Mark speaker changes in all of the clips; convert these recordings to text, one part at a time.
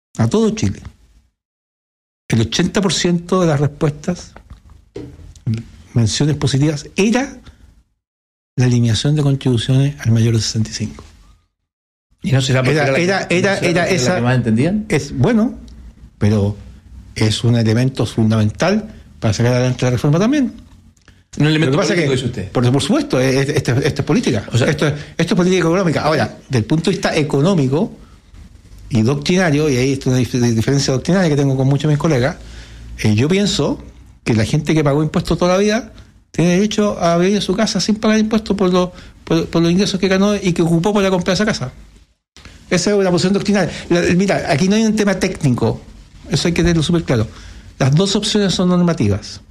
Speaker 1: a todo Chile, el 80% de las respuestas, menciones positivas, era la eliminación de contribuciones al mayor de 65.
Speaker 2: ¿Y no será porque
Speaker 1: era esa
Speaker 2: la que más entendían?
Speaker 1: Es bueno, pero es un elemento fundamental para sacar adelante la reforma también.
Speaker 2: Un elemento
Speaker 1: político,
Speaker 2: que dice usted.
Speaker 1: Por supuesto, esto es política.
Speaker 2: O sea,
Speaker 1: esto es política económica. Ahora, del punto de vista económico y doctrinario, y ahí está una diferencia doctrinaria que tengo con muchos de mis colegas, yo pienso que la gente que pagó impuestos toda la vida tiene derecho a vivir en su casa sin pagar impuestos por los ingresos que ganó y que ocupó para comprar esa casa. Esa es una posición doctrinaria. Mira, aquí no hay un tema técnico, eso hay que tenerlo súper claro. Las dos opciones son normativas.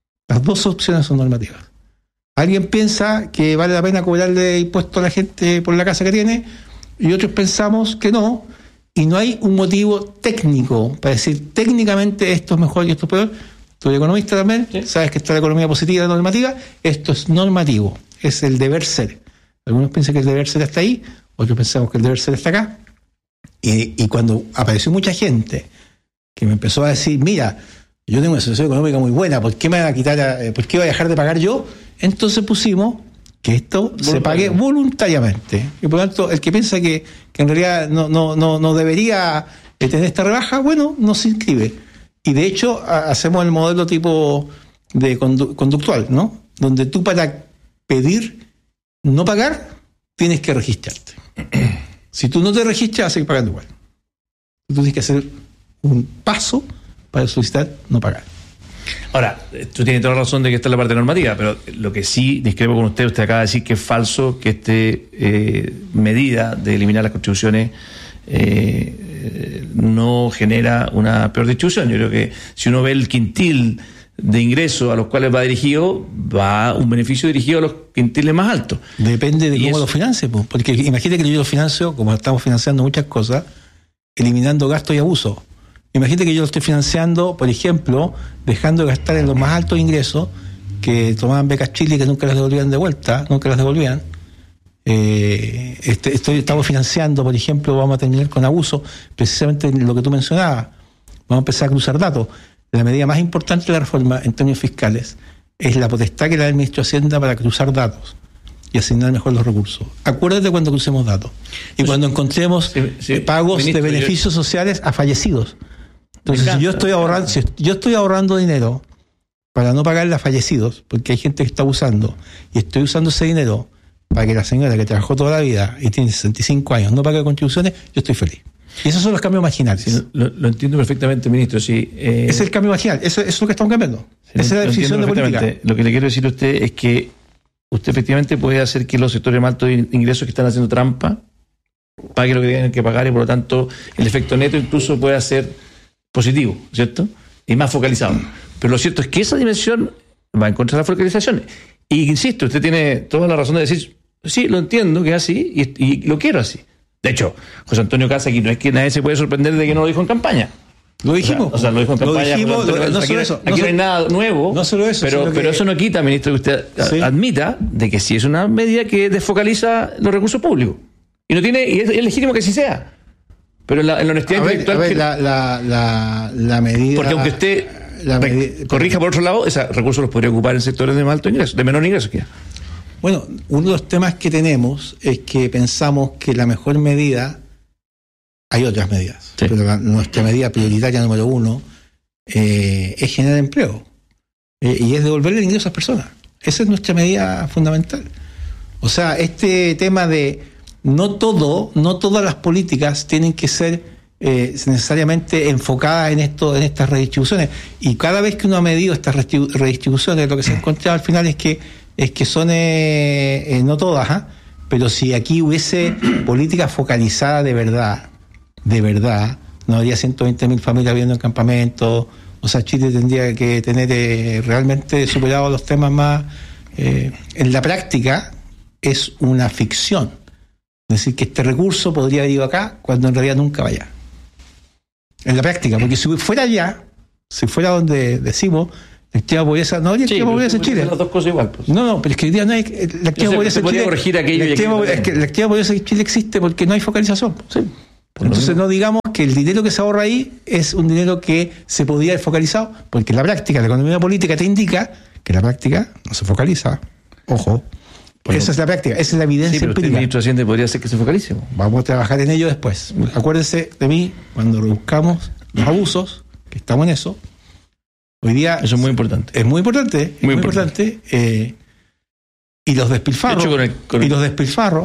Speaker 1: Alguien piensa que vale la pena cobrarle impuestos a la gente por la casa que tiene, y otros pensamos que no, y no hay un motivo técnico para decir técnicamente esto es mejor y esto es peor. Tú eres economista también, ¿sí? Sabes que está la economía positiva y la normativa. Esto es normativo, es el deber ser. Algunos piensan que el deber ser está ahí, otros pensamos que el deber ser está acá. Y cuando apareció mucha gente que me empezó a decir, mira, yo tengo una situación económica muy buena, ¿por qué me van a quitar, por qué voy a dejar de pagar yo? Entonces pusimos que esto se pague voluntariamente. Y por lo tanto, el que piensa que en realidad no debería tener esta rebaja, bueno, no se inscribe. Y de hecho, hacemos el modelo tipo de conductual, ¿no? Donde tú para pedir no pagar, tienes que registrarte. Si tú no te registras, vas a seguir pagando igual. Tú tienes que hacer un paso para solicitar no pagar.
Speaker 2: Ahora, tú tienes toda la razón de que esta es la parte normativa, pero lo que sí discrepo con usted acaba de decir que es falso que esta medida de eliminar las contribuciones no genera una peor distribución. Yo creo que si uno ve el quintil de ingresos a los cuales va dirigido, va un beneficio dirigido a los quintiles más altos.
Speaker 1: Depende de cómo lo financie, porque imagínate que yo lo financio, como estamos financiando muchas cosas, eliminando gastos y abusos. Imagínate que yo lo estoy financiando, por ejemplo, dejando de gastar en los más altos ingresos que tomaban becas Chile y que nunca las devolvían de vuelta, estamos financiando, por ejemplo, vamos a terminar con abuso, precisamente lo que tú mencionabas. Vamos a empezar a cruzar datos. La medida más importante de la reforma en términos fiscales es la potestad que le da el ministro de Hacienda para cruzar datos y asignar mejor los recursos. Acuérdate cuando crucemos datos y cuando encontremos pagos ministro, de beneficios sociales a fallecidos. Entonces, si yo estoy ahorrando dinero para no pagarle a fallecidos, porque hay gente que está abusando, y estoy usando ese dinero para que la señora que trabajó toda la vida y tiene 65 años no pague contribuciones, yo estoy feliz. Y esos son los cambios marginales.
Speaker 2: Sí, lo entiendo perfectamente, ministro. Sí,
Speaker 1: es el cambio marginal, eso es lo que estamos cambiando. Sí, esa es la decisión de política.
Speaker 2: Lo que le quiero decir a usted es que usted efectivamente puede hacer que los sectores más altos de ingresos que están haciendo trampa paguen lo que tienen que pagar, y por lo tanto el efecto neto incluso puede ser positivo, ¿cierto? Y más focalizado. Pero lo cierto es que esa dimensión va en contra de la focalización. Y insisto, usted tiene toda la razón de decir, sí, lo entiendo que es así y lo quiero así. De hecho, José Antonio Caz aquí no es que nadie se puede sorprender de que no lo dijo en campaña.
Speaker 1: Lo dijimos.
Speaker 2: O sea, lo dijo en campaña. Aquí no hay nada nuevo.
Speaker 1: No solo eso.
Speaker 2: Pero eso no quita, ministro, que usted admita de que sí es una medida que desfocaliza los recursos públicos. Y es legítimo que así sea. Pero en la honestidad intelectual.
Speaker 1: La medida.
Speaker 2: Porque aunque usted corrija por otro lado, esos recursos los podría ocupar en sectores de más alto ingreso, de menor ingreso.
Speaker 1: Bueno, uno de los temas que tenemos es que pensamos que la mejor medida, hay otras medidas, sí, pero nuestra medida prioritaria número uno es generar empleo y es devolverle el ingreso a las personas. Esa es nuestra medida fundamental. O sea, este tema de no todas las políticas tienen que ser necesariamente enfocadas en estas redistribuciones, y cada vez que uno ha medido estas redistribuciones, lo que se ha encontrado al final es que son no todas, pero si aquí hubiese política focalizada de verdad, no habría 120.000 familias viviendo en campamentos. O sea, Chile tendría que tener realmente superado los temas más. En la práctica es una ficción. Es decir, que este recurso podría haber ido acá cuando en realidad nunca vaya. En la práctica, porque si fuera allá, si fuera donde decimos, la extrema pobreza, no habría extrema pobreza en Chile.
Speaker 2: Las dos cosas igual, pues.
Speaker 1: No, pero es que hoy día no hay la extrema pobreza en Chile.
Speaker 2: Corregir aquello
Speaker 1: la extrema pobreza en Chile existe porque no hay focalización.
Speaker 2: Sí.
Speaker 1: Entonces no digamos que el dinero que se ahorra ahí es un dinero que se podría haber focalizado, porque la práctica, la economía política te indica que la práctica no se focaliza. Ojo. Bueno, esa es la práctica, esa es la evidencia empírica.
Speaker 2: El ministro de Hacienda podría ser que se focalice.
Speaker 1: Vamos a trabajar en ello después. Acuérdense de mí cuando buscamos los abusos, que estamos en eso. Hoy día...
Speaker 2: Eso es muy importante.
Speaker 1: Es muy importante. Muy importante. Y los despilfarros.
Speaker 2: De hecho,
Speaker 1: y los despilfarros.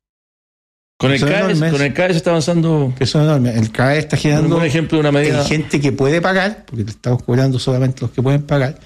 Speaker 2: Con el CAE se está avanzando.
Speaker 1: Que son enormes. El CAE está generando...
Speaker 2: Un ejemplo de una medida...
Speaker 1: Hay gente que puede pagar, porque le estamos cobrando solamente los que pueden pagar,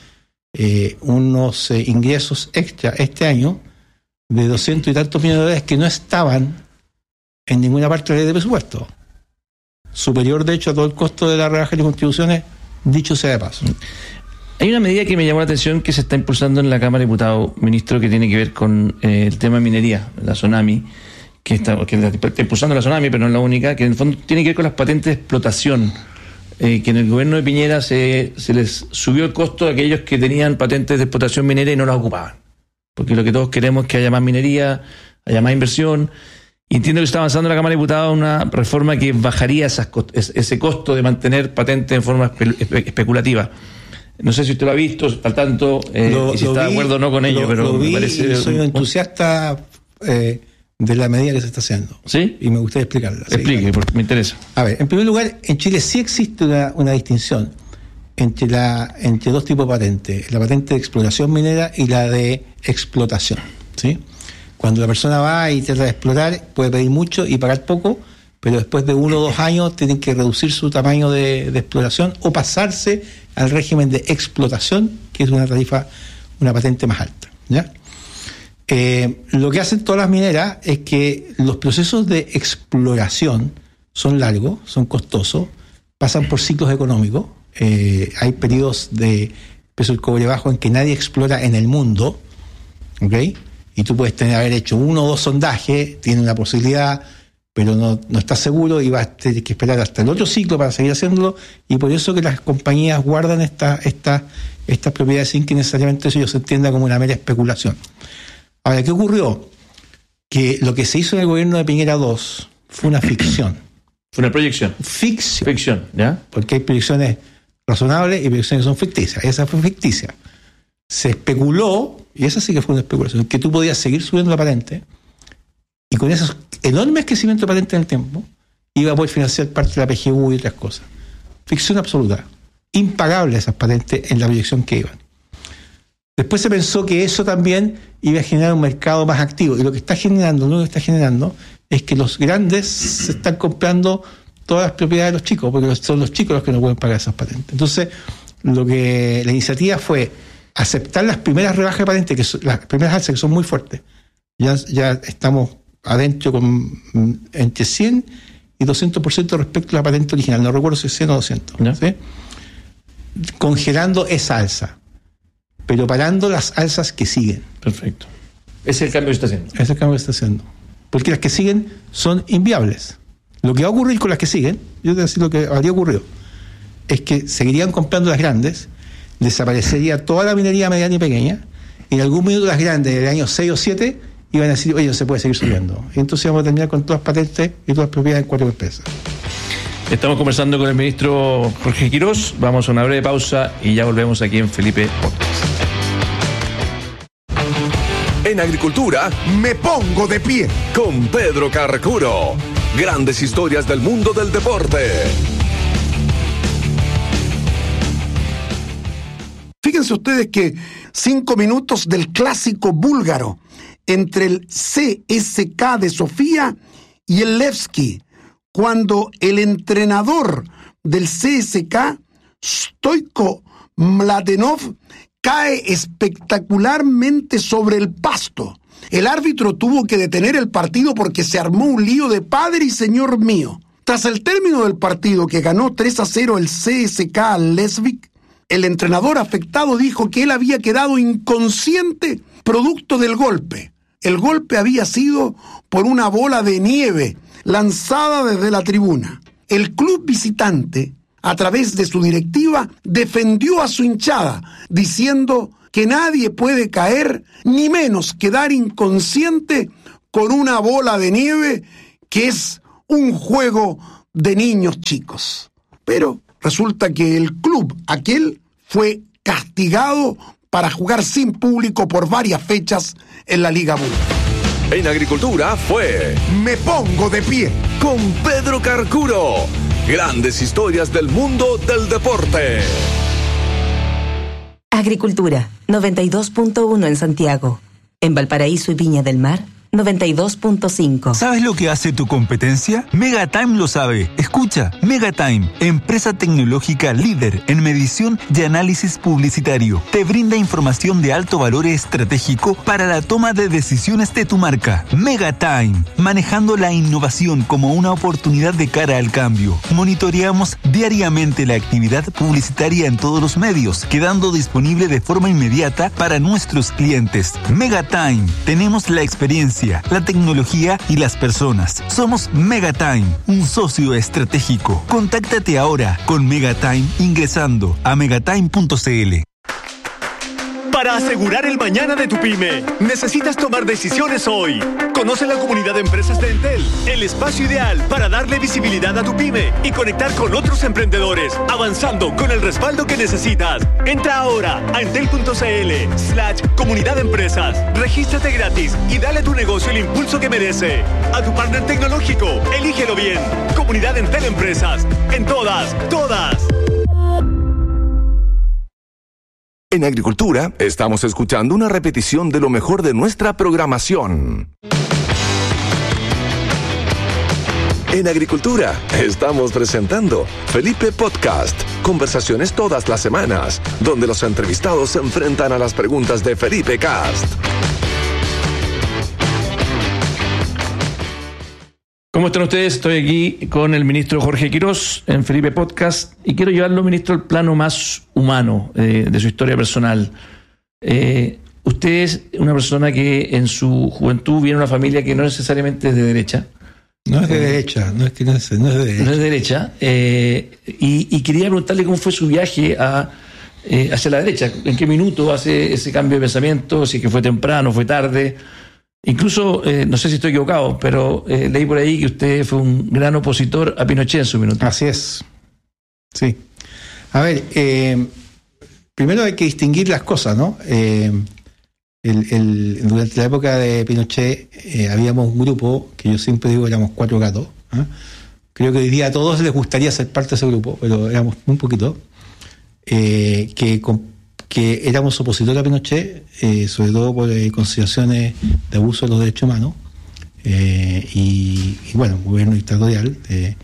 Speaker 1: unos ingresos extra este año de 200 y tantos millones de dólares que no estaban en ninguna parte de la ley de presupuesto. Superior, de hecho, a todo el costo de la rebaja de contribuciones, dicho sea de paso.
Speaker 2: Hay una medida que me llamó la atención que se está impulsando en la Cámara de Diputados, ministro, que tiene que ver con el tema de minería, la Sonami, que está impulsando la Sonami, pero no es la única, que en el fondo tiene que ver con las patentes de explotación, que en el gobierno de Piñera se les subió el costo a aquellos que tenían patentes de explotación minera y no las ocupaban. Porque lo que todos queremos es que haya más minería, haya más inversión. Y entiendo que está avanzando la Cámara de Diputados una reforma que bajaría ese costo de mantener patentes en forma especulativa. No sé si usted lo ha visto, está al tanto, y si está de acuerdo o no con ello, pero me parece...
Speaker 1: Soy un entusiasta de la medida que se está haciendo.
Speaker 2: ¿Sí?
Speaker 1: Y me gustaría explicarla.
Speaker 2: Explique, porque me interesa.
Speaker 1: A ver, en primer lugar, en Chile sí existe una distinción entre dos tipos de patentes, la patente de exploración minera y la de explotación, ¿sí? Cuando la persona va y trata de explorar, puede pedir mucho y pagar poco, pero después de 1 o 2 años tienen que reducir su tamaño de exploración o pasarse al régimen de explotación, que es una tarifa, una patente más alta, ¿ya? Lo que hacen todas las mineras es que los procesos de exploración son largos, son costosos, pasan por ciclos económicos. Hay periodos de peso del cobre bajo en que nadie explora en el mundo, ¿ok? Y tú puedes haber hecho 1 o 2 sondajes, tienes la posibilidad, pero no estás seguro y vas a tener que esperar hasta el otro ciclo para seguir haciéndolo, y por eso que las compañías guardan estas propiedades sin que necesariamente eso se entienda como una mera especulación. Ahora, ¿qué ocurrió? Que lo que se hizo en el gobierno de Piñera II fue una ficción.
Speaker 2: Fue una proyección.
Speaker 1: Ficción,
Speaker 2: ¿ya?
Speaker 1: Porque hay proyecciones razonables y proyecciones que son ficticias. Esa fue ficticia. Se especuló, y esa sí que fue una especulación, que tú podías seguir subiendo la patente y con esos enormes crecimientos de patente en el tiempo iba a poder financiar parte de la PGU y otras cosas. Ficción absoluta. Impagable esas patentes en la proyección que iban. Después se pensó que eso también iba a generar un mercado más activo, y lo que está generando es que los grandes se están comprando todas las propiedades de los chicos, porque son los chicos los que no pueden pagar esas patentes. Entonces, la iniciativa fue aceptar las primeras rebajas de patentes, las primeras alzas, que son muy fuertes. Ya estamos adentro con entre 100 y 200% respecto a la patente original. No recuerdo si es 100 o 200. ¿No? ¿Sí? Congelando esa alza, pero parando las alzas que siguen.
Speaker 2: Perfecto. Ese es el cambio que está haciendo.
Speaker 1: Ese es el cambio que está haciendo. Porque las que siguen son inviables. Lo que va a ocurrir con las que siguen, yo te voy a decir lo que habría ocurrido, es que seguirían comprando las grandes, desaparecería toda la minería mediana y pequeña, y en algún minuto las grandes, del año 6 o 7, iban a decir, oye, no se puede seguir subiendo. Y entonces vamos a terminar con todas las patentes y todas las propiedades en 4 empresas.
Speaker 2: Estamos conversando con el ministro Jorge Quirós. Vamos a una breve pausa y ya volvemos aquí en Felipe Podcast.
Speaker 3: En agricultura me pongo de pie con Pedro Carcuro. Grandes historias del mundo del deporte.
Speaker 4: Fíjense ustedes que 5 minutos del clásico búlgaro entre el CSKA de Sofía y el Levski, cuando el entrenador del CSKA, Stoico Mladenov, cae espectacularmente sobre el pasto. El árbitro tuvo que detener el partido porque se armó un lío de padre y señor mío. Tras el término del partido, que ganó 3-0 el CSKA al Levski, el entrenador afectado dijo que él había quedado inconsciente producto del golpe. El golpe había sido por una bola de nieve lanzada desde la tribuna. El club visitante, a través de su directiva, defendió a su hinchada, diciendo que nadie puede caer, ni menos quedar inconsciente con una bola de nieve, que es un juego de niños chicos. Pero resulta que el club aquel fue castigado para jugar sin público por varias fechas en la Liga Bull.
Speaker 3: En Agricultura fue
Speaker 4: Me Pongo de Pie
Speaker 3: con Pedro Carcuro. Grandes historias del mundo del deporte.
Speaker 5: Agricultura, 92.1 en Santiago. En Valparaíso y Viña del Mar, 92.5.
Speaker 6: ¿Sabes lo que hace tu competencia? Megatime lo sabe. Escucha, Megatime, empresa tecnológica líder en medición y análisis publicitario. Te brinda información de alto valor estratégico para la toma de decisiones de tu marca. Megatime, manejando la innovación como una oportunidad de cara al cambio. Monitoreamos diariamente la actividad publicitaria en todos los medios, quedando disponible de forma inmediata para nuestros clientes. Megatime, tenemos la experiencia, la tecnología y las personas. Somos Megatime, un socio estratégico. Contáctate ahora con Megatime ingresando a megatime.cl.
Speaker 7: Para asegurar el mañana de tu pyme, necesitas tomar decisiones hoy. Conoce la comunidad de empresas de Entel, el espacio ideal para darle visibilidad a tu pyme y conectar con otros emprendedores, avanzando con el respaldo que necesitas. Entra ahora a entel.cl/comunidad de empresas. Regístrate gratis y dale a tu negocio el impulso que merece. A tu partner tecnológico, elígelo bien. Comunidad Entel Empresas. En todas.
Speaker 3: En Agricultura estamos escuchando una repetición de lo mejor de nuestra programación. En Agricultura estamos presentando Felipe Podcast, conversaciones todas las semanas, donde los entrevistados se enfrentan a las preguntas de Felipe Cast.
Speaker 2: ¿Cómo están ustedes? Estoy aquí con el ministro Jorge Quirós en Felipe Podcast y quiero llevarlo, ministro, al plano más humano de su historia personal. Usted es una persona que en su juventud viene de una familia que no necesariamente es de derecha.
Speaker 1: No es de derecha, no es de derecha.
Speaker 2: Y quería preguntarle cómo fue su viaje hacia la derecha. ¿En qué minuto hace ese cambio de pensamiento? Si es que fue temprano, fue tarde. Incluso, no sé si estoy equivocado, pero leí por ahí que usted fue un gran opositor a Pinochet en su minuto.
Speaker 1: Así es. Sí. A ver, primero hay que distinguir las cosas, ¿no? Durante la época de Pinochet habíamos un grupo, que yo siempre digo éramos 4 gatos. Creo que hoy día a todos les gustaría ser parte de ese grupo, pero éramos un poquito. Que éramos opositores a Pinochet, sobre todo por consideraciones de abuso de los derechos humanos y bueno, gobierno dictatorial,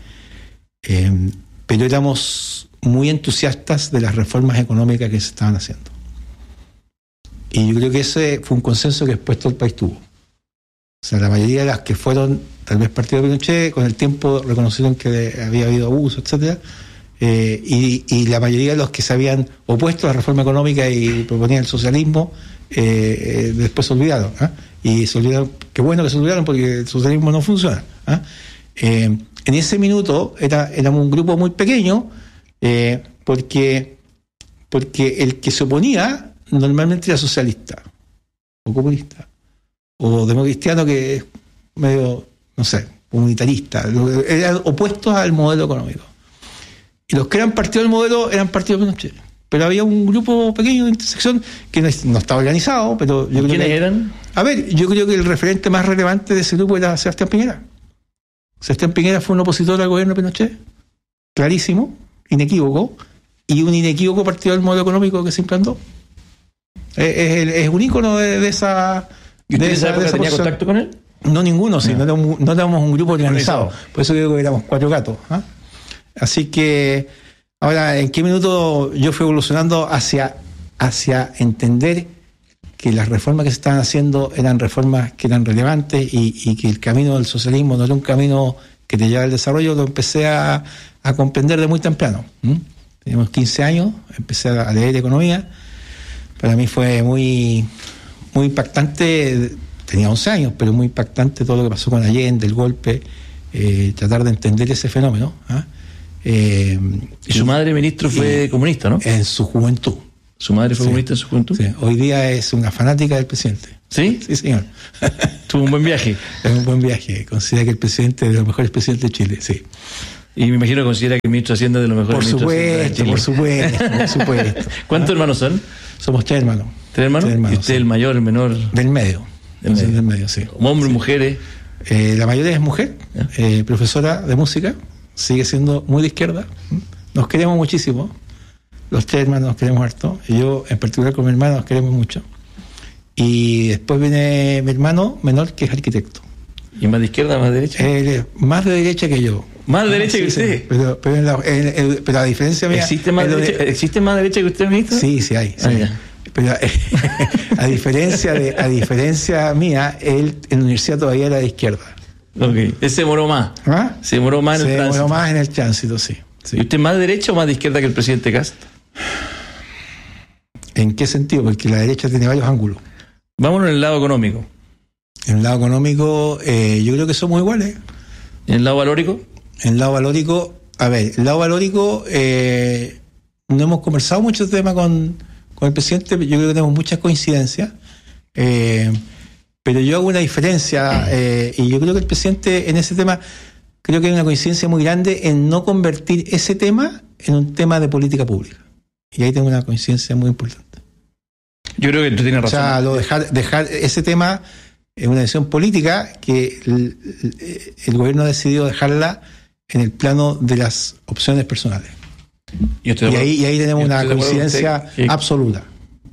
Speaker 1: pero éramos muy entusiastas de las reformas económicas que se estaban haciendo. Y yo creo que ese fue un consenso que después todo el país tuvo. O sea, la mayoría de las que fueron tal vez partido de Pinochet, con el tiempo reconocieron que había habido abuso, etcétera. Y la mayoría de los que se habían opuesto a la reforma económica y proponían el socialismo, después se olvidaron. Y se olvidaron, qué bueno que se olvidaron porque el socialismo no funciona. En ese minuto éramos un grupo muy pequeño, porque el que se oponía normalmente era socialista, o comunista, o democristiano, que es medio, no sé, comunitarista, eran opuestos al modelo económico. Y los que eran partido del modelo eran partido de Pinochet. Pero había un grupo pequeño de intersección que no estaba organizado, pero yo creo
Speaker 2: ¿quiénes
Speaker 1: que
Speaker 2: eran?
Speaker 1: A ver, yo creo que el referente más relevante de ese grupo era Sebastián Piñera. Sebastián Piñera fue un opositor al gobierno de Pinochet, clarísimo, inequívoco, y un inequívoco partido del modelo económico que se implantó. Es un ícono de esa...
Speaker 2: ¿Y usted en esa época tenía contacto con él?
Speaker 1: No, ninguno, sí, no éramos un grupo organizado. Por eso digo que éramos 4 gatos. Así que, ahora, ¿en qué minuto yo fui evolucionando hacia entender que las reformas que se estaban haciendo eran reformas que eran relevantes y que el camino del socialismo no era un camino que te lleva al desarrollo? Lo empecé a comprender de muy temprano. Teníamos 15 años, empecé a leer economía. Para mí fue muy, muy impactante, tenía 11 años, pero muy impactante todo lo que pasó con Allende, el golpe, tratar de entender ese fenómeno.
Speaker 2: Y su madre, ministro, fue comunista, ¿no?
Speaker 1: En su juventud.
Speaker 2: ¿Su madre fue comunista en su juventud?
Speaker 1: Sí. Hoy día es una fanática del presidente.
Speaker 2: ¿Sí?
Speaker 1: Sí, señor.
Speaker 2: Tuvo un buen viaje.
Speaker 1: Es un buen viaje. Considera que el presidente es de los mejores presidentes de Chile, sí.
Speaker 2: Y me imagino que considera que el ministro de Hacienda es de los mejores ministros de Chile.
Speaker 1: Por supuesto.
Speaker 2: ¿Cuántos hermanos son?
Speaker 1: Somos 3 hermanos.
Speaker 2: ¿3 hermanos? ¿Y usted
Speaker 1: sí.
Speaker 2: el mayor, el menor?
Speaker 1: Del medio. Del medio, sí.
Speaker 2: ¿Hombres,
Speaker 1: sí.
Speaker 2: mujeres?
Speaker 1: La mayoría es mujer, profesora de música, sigue siendo muy de izquierda. Nos queremos muchísimo. Los 3 hermanos nos queremos harto. Y yo, en particular, con mi hermano, nos queremos mucho. Y después viene mi hermano menor, que es arquitecto.
Speaker 2: ¿Y más de izquierda, más de derecha?
Speaker 1: Más de derecha que yo.
Speaker 2: ¿Más de derecha que usted?
Speaker 1: Sí, pero a diferencia mía...
Speaker 2: ¿Existe más derecha que usted, ministro?
Speaker 1: Sí, hay. Sí. Pero a diferencia mía, él en la universidad todavía era de izquierda.
Speaker 2: Ok. Él se demoró más.
Speaker 1: ¿Ah?
Speaker 2: Se demoró más en el tránsito.
Speaker 1: Se demoró más en el tránsito, sí.
Speaker 2: ¿Y usted más de derecha o más de izquierda que el presidente Kast?
Speaker 1: ¿En qué sentido? Porque la derecha tiene varios ángulos.
Speaker 2: Vámonos en el lado económico.
Speaker 1: En el lado económico, yo creo que somos iguales.
Speaker 2: ¿En el lado valórico?
Speaker 1: En el lado valórico, el lado valórico, no hemos conversado mucho este tema con el presidente, yo creo que tenemos muchas coincidencias, pero yo hago una diferencia, y yo creo que el presidente en ese tema, creo que hay una coincidencia muy grande en no convertir ese tema en un tema de política pública. Y ahí tengo una coincidencia muy importante.
Speaker 2: Yo creo que tú tienes razón.
Speaker 1: O sea, dejar ese tema es una decisión política que el gobierno ha decidido dejarla en el plano de las opciones personales. Y ahí tenemos una coincidencia absoluta.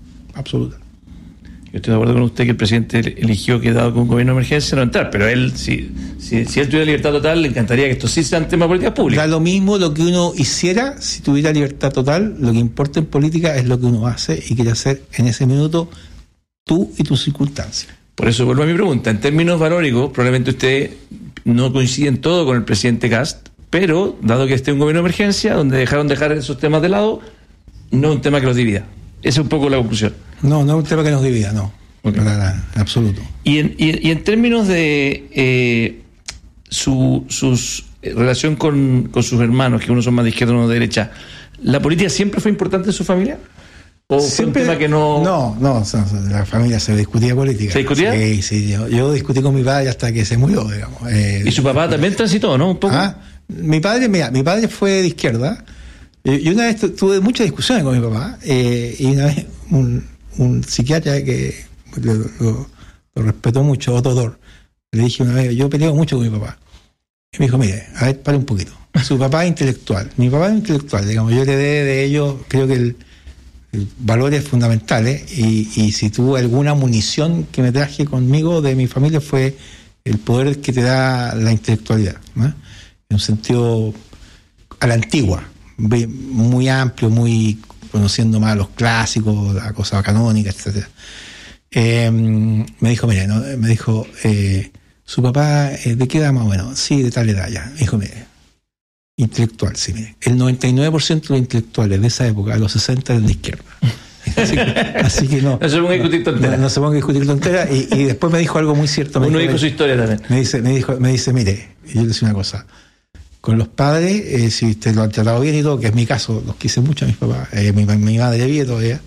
Speaker 2: Yo estoy de acuerdo con usted que el presidente eligió que dado con un gobierno de emergencia no entrar, pero él, si él tuviera libertad total, le encantaría que esto sí sean temas de política pública.
Speaker 1: Da lo mismo lo que uno hiciera si tuviera libertad total, lo que importa en política es lo que uno hace y quiere hacer en ese minuto tú y tus circunstancias.
Speaker 2: Por eso vuelvo a mi pregunta. En términos valóricos, probablemente usted no coincide en todo con el presidente Kast, pero dado que esté un gobierno de emergencia, donde dejaron esos temas de lado, no es un tema que los divida. Esa es un poco la conclusión.
Speaker 1: No es un tema que nos divida, no. Okay. En absoluto.
Speaker 2: Y en términos de su relación con sus hermanos, que unos son más de izquierda y unos de derecha, ¿la política siempre fue importante en su familia? ¿O siempre, fue un tema que no...?
Speaker 1: No, la familia se discutía política.
Speaker 2: ¿Se discutía?
Speaker 1: Sí, yo discutí con mi padre hasta que se murió, digamos.
Speaker 2: ¿Y su papá también transitó, no? Un poco.
Speaker 1: Mi padre fue de izquierda. Y una vez tuve muchas discusiones con mi papá, y una vez un psiquiatra que lo respetó mucho, Otto Dor, le dije una vez, yo peleo mucho con mi papá. Y me dijo, mire, a ver, para un poquito. Su papá es intelectual, mi papá es intelectual, digamos, yo heredé de ellos, creo que valores fundamentales, y si tuve alguna munición que me traje conmigo de mi familia fue el poder que te da la intelectualidad, ¿no? En un sentido a la antigua, muy amplio, muy conociendo más los clásicos, la cosa canónica, etcétera. Me dijo, mire, ¿no? Su papá, ¿de qué edad más o menos? Sí, de tal edad ya. Me dijo, mire, intelectual, sí, mire. El 99% de los intelectuales de esa época, a los 60, eran de izquierda. Así que no.
Speaker 2: No se ponga a discutir tonteras.
Speaker 1: No se ponga a discutir tonteras. Y después me dijo algo muy cierto.
Speaker 2: Uno dijo su historia también.
Speaker 1: Me dice, mire, y yo le decía una cosa. Con los padres, si usted lo han tratado bien y todo, que es mi caso, los quise mucho a mis papás, mi madre vive todavía,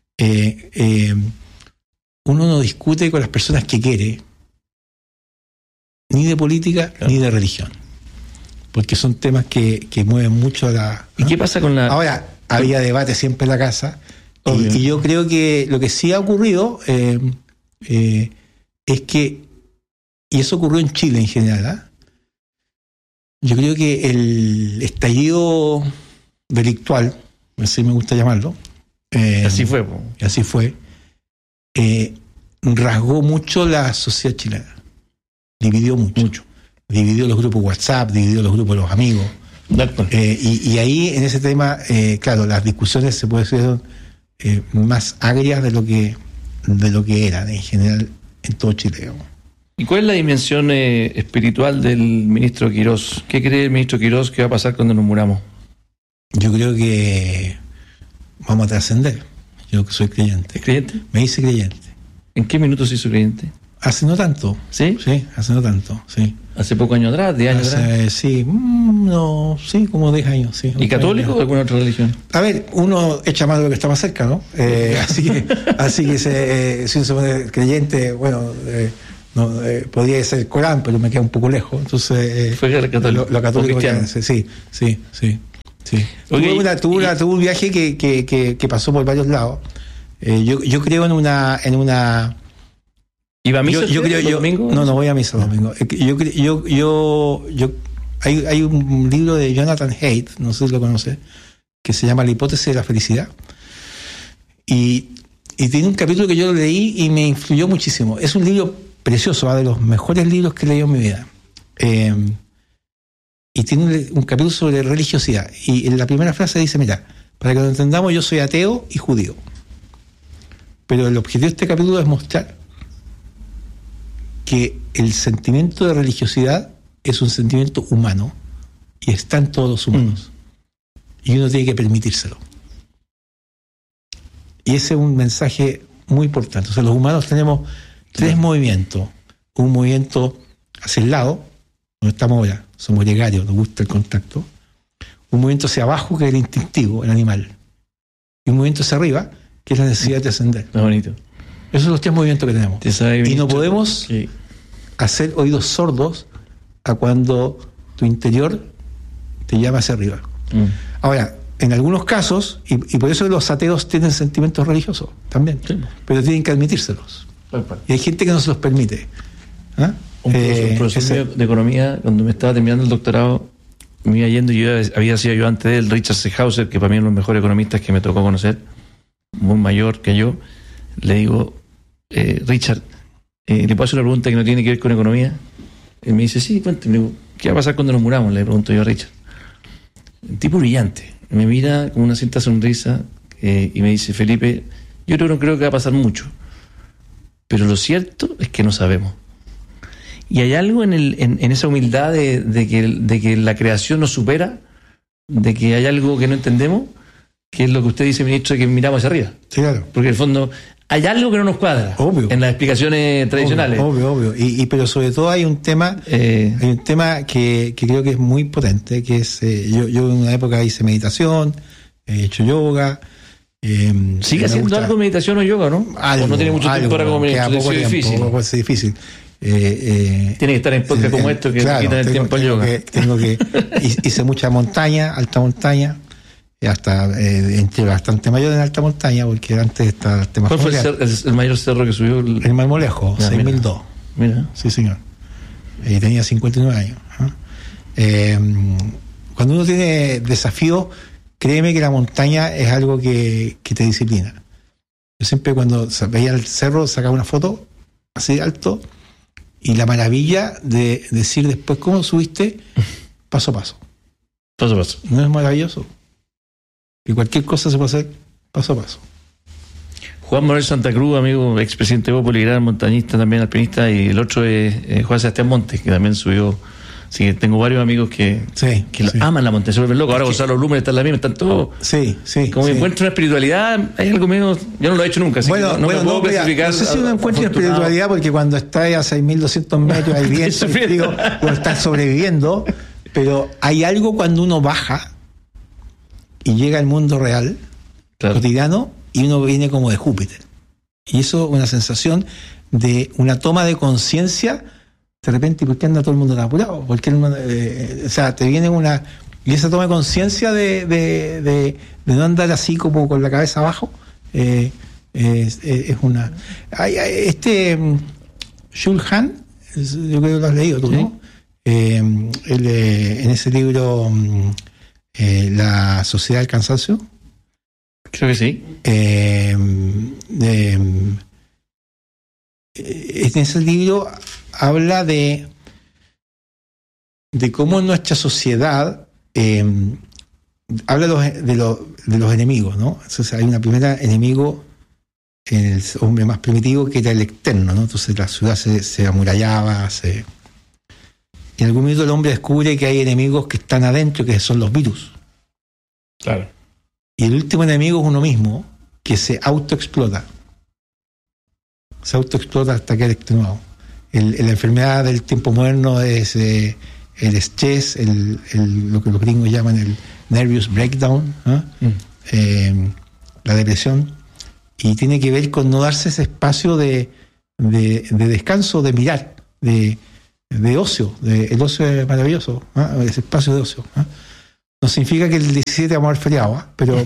Speaker 1: uno no discute con las personas que quiere, ni de política, ni de religión, porque son temas que mueven mucho a la...
Speaker 2: ¿Y qué pasa con la...?
Speaker 1: Ahora, había debate siempre en la casa, y yo creo que lo que sí ha ocurrido es que, y eso ocurrió en Chile en general, yo creo que el estallido delictual, así me gusta llamarlo,
Speaker 2: así fue,
Speaker 1: rasgó mucho la sociedad chilena, dividió mucho. Dividió los grupos WhatsApp, dividió los grupos de los amigos, y ahí en ese tema, claro, las discusiones se puede decir más agrias de lo que eran en general en todo Chile, digamos.
Speaker 2: ¿Y cuál es la dimensión espiritual del ministro Quirós? ¿Qué cree el ministro Quirós que va a pasar cuando nos muramos?
Speaker 1: Yo creo que vamos a trascender. Yo que soy creyente.
Speaker 2: ¿Es creyente?
Speaker 1: Me hice creyente.
Speaker 2: ¿En qué minuto se hizo creyente?
Speaker 1: Hace no tanto.
Speaker 2: ¿Sí?
Speaker 1: Sí, hace no tanto, sí.
Speaker 2: ¿Hace poco años atrás? ¿10 años atrás?
Speaker 1: Sí, sí, como 10 años, sí.
Speaker 2: ¿Y católico o alguna otra religión?
Speaker 1: A ver, uno echa más de lo que está más cerca, ¿no? Así que si uno se pone creyente, bueno, No, podría ser el Corán, pero me queda un poco lejos. Entonces,
Speaker 2: fue católico.
Speaker 1: Lo católico sí. Tuve un viaje que pasó por varios lados. Yo creo en una
Speaker 2: ¿Iba a misa
Speaker 1: domingo? No voy a misa domingo. Hay un libro de Jonathan Haidt, no sé si lo conoce, que se llama La hipótesis de la felicidad. Y tiene un capítulo que yo lo leí y me influyó muchísimo. Es un libro precioso, de los mejores libros que he leído en mi vida. Y tiene un capítulo sobre religiosidad. Y en la primera frase dice, mira, para que lo entendamos, yo soy ateo y judío. Pero el objetivo de este capítulo es mostrar que el sentimiento de religiosidad es un sentimiento humano y está en todos los humanos. Y uno tiene que permitírselo. Y ese es un mensaje muy importante. O sea, los humanos tenemos tres movimientos. Un movimiento hacia el lado, donde estamos ahora, somos gregarios, nos gusta el contacto. Un movimiento hacia abajo, que es el instintivo, el animal. Y un movimiento hacia arriba, que es la necesidad de ascender.
Speaker 2: Muy bonito.
Speaker 1: Esos son los tres movimientos que tenemos. Y no podemos hacer oídos sordos a cuando tu interior te llama hacia arriba. Ahora, en algunos casos, y por eso los ateos tienen sentimientos religiosos también, pero tienen que admitírselos. Y hay gente que no se los permite.
Speaker 2: Un profesor de economía, cuando me estaba terminando el doctorado, me iba yendo, y yo había sido ayudante de él, Richard Seehauser, que para mí es uno de los mejores economistas que me tocó conocer, muy mayor que yo. Le digo, Richard, ¿le puedo hacer una pregunta que no tiene que ver con economía? Él me dice, sí, cuéntame. Le digo, ¿qué va a pasar cuando nos muramos? Le pregunto yo a Richard. Un tipo brillante. Me mira con una cierta sonrisa y me dice, Felipe, yo no creo que va a pasar mucho, pero lo cierto es que no sabemos. Y hay algo en esa humildad de que la creación nos supera, de que hay algo que no entendemos, que es lo que usted dice, ministro, de que miramos hacia arriba.
Speaker 1: Sí, claro.
Speaker 2: Porque en el fondo hay algo que no nos cuadra.
Speaker 1: Obvio.
Speaker 2: En las explicaciones tradicionales.
Speaker 1: Obvio. Pero sobre todo hay un tema que creo que es muy potente, que es yo en una época hice meditación, he hecho yoga.
Speaker 2: ¿Sigue haciendo algo de meditación o yoga, no?
Speaker 1: Algo,
Speaker 2: ¿O no tiene mucho tiempo para comer?
Speaker 1: Es difícil.
Speaker 2: Tiene que estar en podcast como esto, que claro, quitan el tiempo al yoga.
Speaker 1: Hice mucha montaña, alta montaña. Hasta entre bastante mayor en alta montaña, porque antes estaba el tema.
Speaker 2: ¿Cuál fue el mayor cerro que subió?
Speaker 1: El Marmolejo, 6002.
Speaker 2: Mira.
Speaker 1: Sí, señor. Y tenía 59 años. Cuando uno tiene desafíos, créeme que la montaña es algo que te disciplina. Yo siempre, cuando veía el cerro, sacaba una foto así alto, y la maravilla de decir después cómo subiste paso a paso.
Speaker 2: Paso a paso.
Speaker 1: ¿No es maravilloso? Que cualquier cosa se puede hacer paso a paso.
Speaker 2: Juan Manuel Santa Cruz, amigo, expresidente de Bópoli, gran montañista, también alpinista, y el otro es Juan Sebastián Montes, que también subió. Así que tengo varios amigos que aman la montaña, se vuelven locos. Ahora Gonzalo Blumen está en la misma, están todos. Como encuentro una espiritualidad, hay algo menos. Yo no lo he hecho nunca, así que no me puedo clasificar.
Speaker 1: No sé si uno encuentra espiritualidad, porque cuando está a 6.200 metros hay viento, o está sobreviviendo, pero hay algo cuando uno baja y llega al mundo real, cotidiano, y uno viene como de Júpiter. Y eso es una sensación de una toma de conciencia, de repente, ¿por qué anda todo el mundo tan apurado? ¿Por qué te viene una... Y esa toma de conciencia de no andar así como con la cabeza abajo, es una... Jules Han, yo creo que lo has leído tú, ¿no? En ese libro... La Sociedad del Cansancio.
Speaker 2: Creo que sí.
Speaker 1: En ese libro habla de cómo en nuestra sociedad habla de los enemigos, ¿no? Entonces hay una primera enemigo en el hombre más primitivo, que era el externo, ¿no? Entonces la ciudad se amurallaba, y en algún momento el hombre descubre que hay enemigos que están adentro, que son los virus.
Speaker 2: Claro.
Speaker 1: Y el último enemigo es uno mismo, que se autoexplota. Se autoexplota hasta quedar extenuado. La enfermedad del tiempo moderno es el estrés, lo que los gringos llaman el nervous breakdown, ¿no? La depresión. Y tiene que ver con no darse ese espacio de descanso, de mirar, de ocio. El ocio es maravilloso, ese espacio de ocio. No significa que el 17 vamos a haber feriado, pero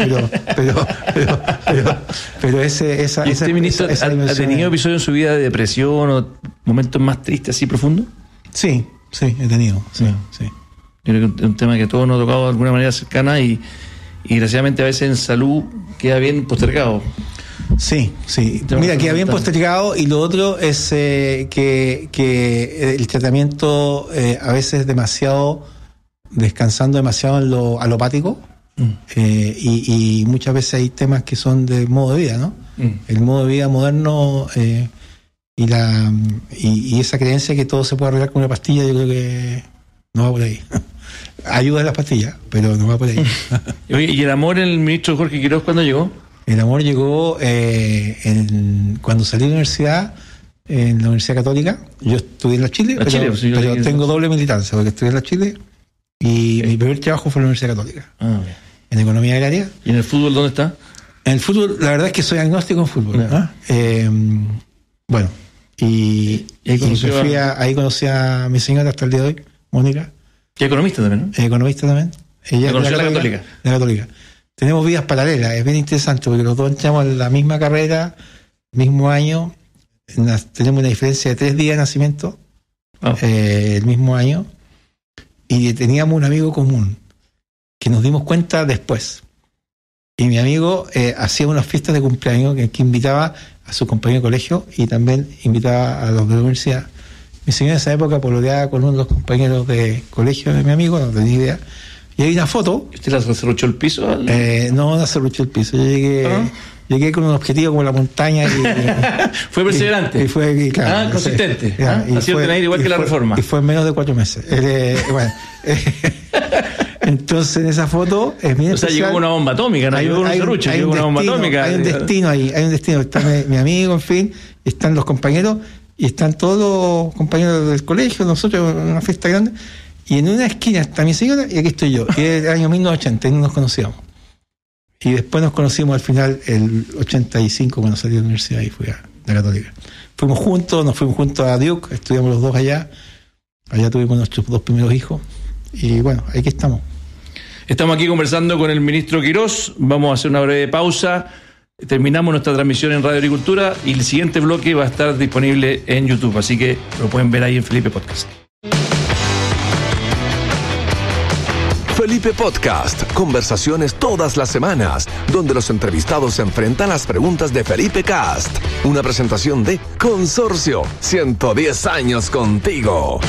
Speaker 1: esa
Speaker 2: ¿Y usted, ministro, ha tenido episodios en su vida de depresión o momentos más tristes, así profundos?
Speaker 1: Sí, he tenido. Sí.
Speaker 2: Yo creo que es un tema que todos nos ha tocado de alguna manera cercana y desgraciadamente a veces en salud queda bien postergado.
Speaker 1: Sí. Mira, queda bien postergado, y lo otro es que el tratamiento a veces es descansando demasiado en lo alopático, y muchas veces hay temas que son de modo de vida, ¿no? El modo de vida moderno y esa creencia que todo se puede arreglar con una pastilla, yo creo que no va por ahí. Ayuda a las pastillas, pero no va por ahí.
Speaker 2: ¿Y el amor en el ministro Jorge Quiroz cuándo llegó?
Speaker 1: El amor llegó cuando salí de la universidad, en la Universidad Católica. Yo estudié en la Chile, pero tengo doble militancia, porque estudié en la Chile y mi primer trabajo fue en la Universidad Católica, en Economía Agraria.
Speaker 2: ¿Y en el fútbol dónde está?
Speaker 1: En el fútbol, la verdad es que soy agnóstico en fútbol. Bueno, y ahí conocí a mi señora hasta el día de hoy, Mónica.
Speaker 2: ¿Y economista también, no?
Speaker 1: Economista también. Ella
Speaker 2: conoció la Católica.
Speaker 1: La Católica. Tenemos vidas paralelas, es bien interesante porque los dos entramos en la misma carrera, mismo año, tenemos una diferencia de 3 días de nacimiento, el mismo año, y teníamos un amigo común que nos dimos cuenta después. Y mi amigo hacía unas fiestas de cumpleaños que invitaba a su compañero de colegio y también invitaba a los de la universidad. Mi señora en esa época pololeaba con uno de los compañeros de colegio de mi amigo, no tenía idea. Y hay una foto.
Speaker 2: ¿Usted la cerruchó el piso?
Speaker 1: No cerruchó el piso. Yo llegué con un objetivo como la montaña.
Speaker 2: Fue perseverante.
Speaker 1: Y claro,
Speaker 2: consistente. Ha sido tener igual que la reforma.
Speaker 1: Y fue en menos de 4 meses. Entonces en esa foto es bien especial.
Speaker 2: Llegó una bomba atómica, ¿no? Llegó un serrucho, llegó una bomba atómica.
Speaker 1: Hay un destino ahí, Está mi amigo, en fin, están los compañeros y están todos los compañeros del colegio, nosotros en una fiesta grande. Y en una esquina está mi señora y aquí estoy yo. Y es el año 1980 y no nos conocíamos. Y después nos conocimos al final, el 85, cuando salí de la universidad y fui a la Católica. Nos fuimos juntos a Duke, estudiamos los dos allá. Allá tuvimos nuestros 2 primeros hijos. Y bueno, aquí estamos.
Speaker 2: Estamos aquí conversando con el ministro Quiroz. Vamos a hacer una breve pausa. Terminamos nuestra transmisión en Radio Agricultura y el siguiente bloque va a estar disponible en YouTube. Así que lo pueden ver ahí en Felipe Podcast.
Speaker 3: Felipe Podcast, conversaciones todas las semanas, donde los entrevistados se enfrentan a las preguntas de Felipe Cast. Una presentación de Consorcio, 110 años contigo.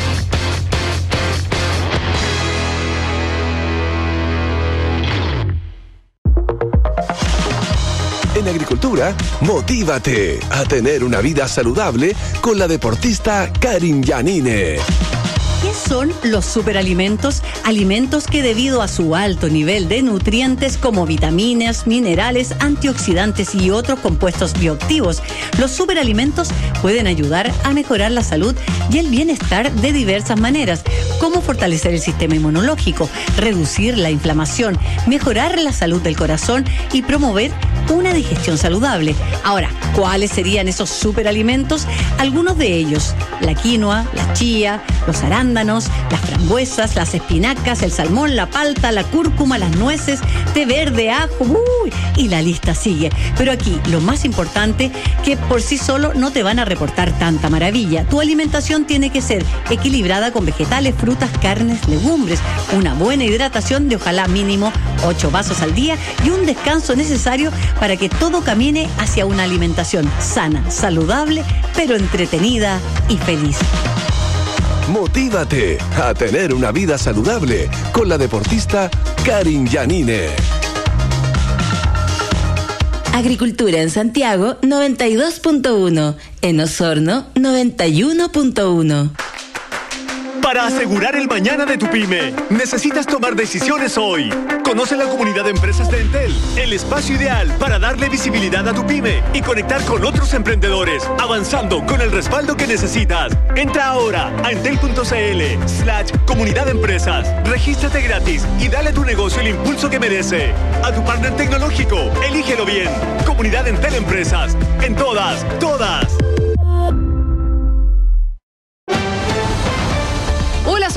Speaker 3: En agricultura, motívate a tener una vida saludable con la deportista Karin Yanine.
Speaker 8: ¿Qué son los superalimentos? Alimentos que debido a su alto nivel de nutrientes como vitaminas, minerales, antioxidantes y otros compuestos bioactivos, los superalimentos pueden ayudar a mejorar la salud y el bienestar de diversas maneras, como fortalecer el sistema inmunológico, reducir la inflamación, mejorar la salud del corazón y promover una digestión saludable. Ahora, ¿cuáles serían esos superalimentos? Algunos de ellos: la quinoa, la chía, los arándanos, las frambuesas, las espinacas, el salmón, la palta, la cúrcuma, las nueces, té verde, ajo, y la lista sigue. Pero aquí lo más importante, que por sí solo no te van a reportar tanta maravilla. Tu alimentación tiene que ser equilibrada con vegetales, frutas, carnes, legumbres, una buena hidratación de ojalá mínimo 8 vasos al día y un descanso necesario para que todo camine hacia una alimentación sana, saludable, pero entretenida y feliz.
Speaker 3: Motívate a tener una vida saludable con la deportista Karin Yanine.
Speaker 5: Agricultura en Santiago 92.1, en Osorno 91.1.
Speaker 7: Para asegurar el mañana de tu pyme, necesitas tomar decisiones hoy. Conoce la comunidad de empresas de Entel, el espacio ideal para darle visibilidad a tu pyme y conectar con otros emprendedores, avanzando con el respaldo que necesitas. Entra ahora a entel.cl/comunidad de empresas, regístrate gratis y dale a tu negocio el impulso que merece. A tu partner tecnológico, elígelo bien. Comunidad Entel Empresas, en todas.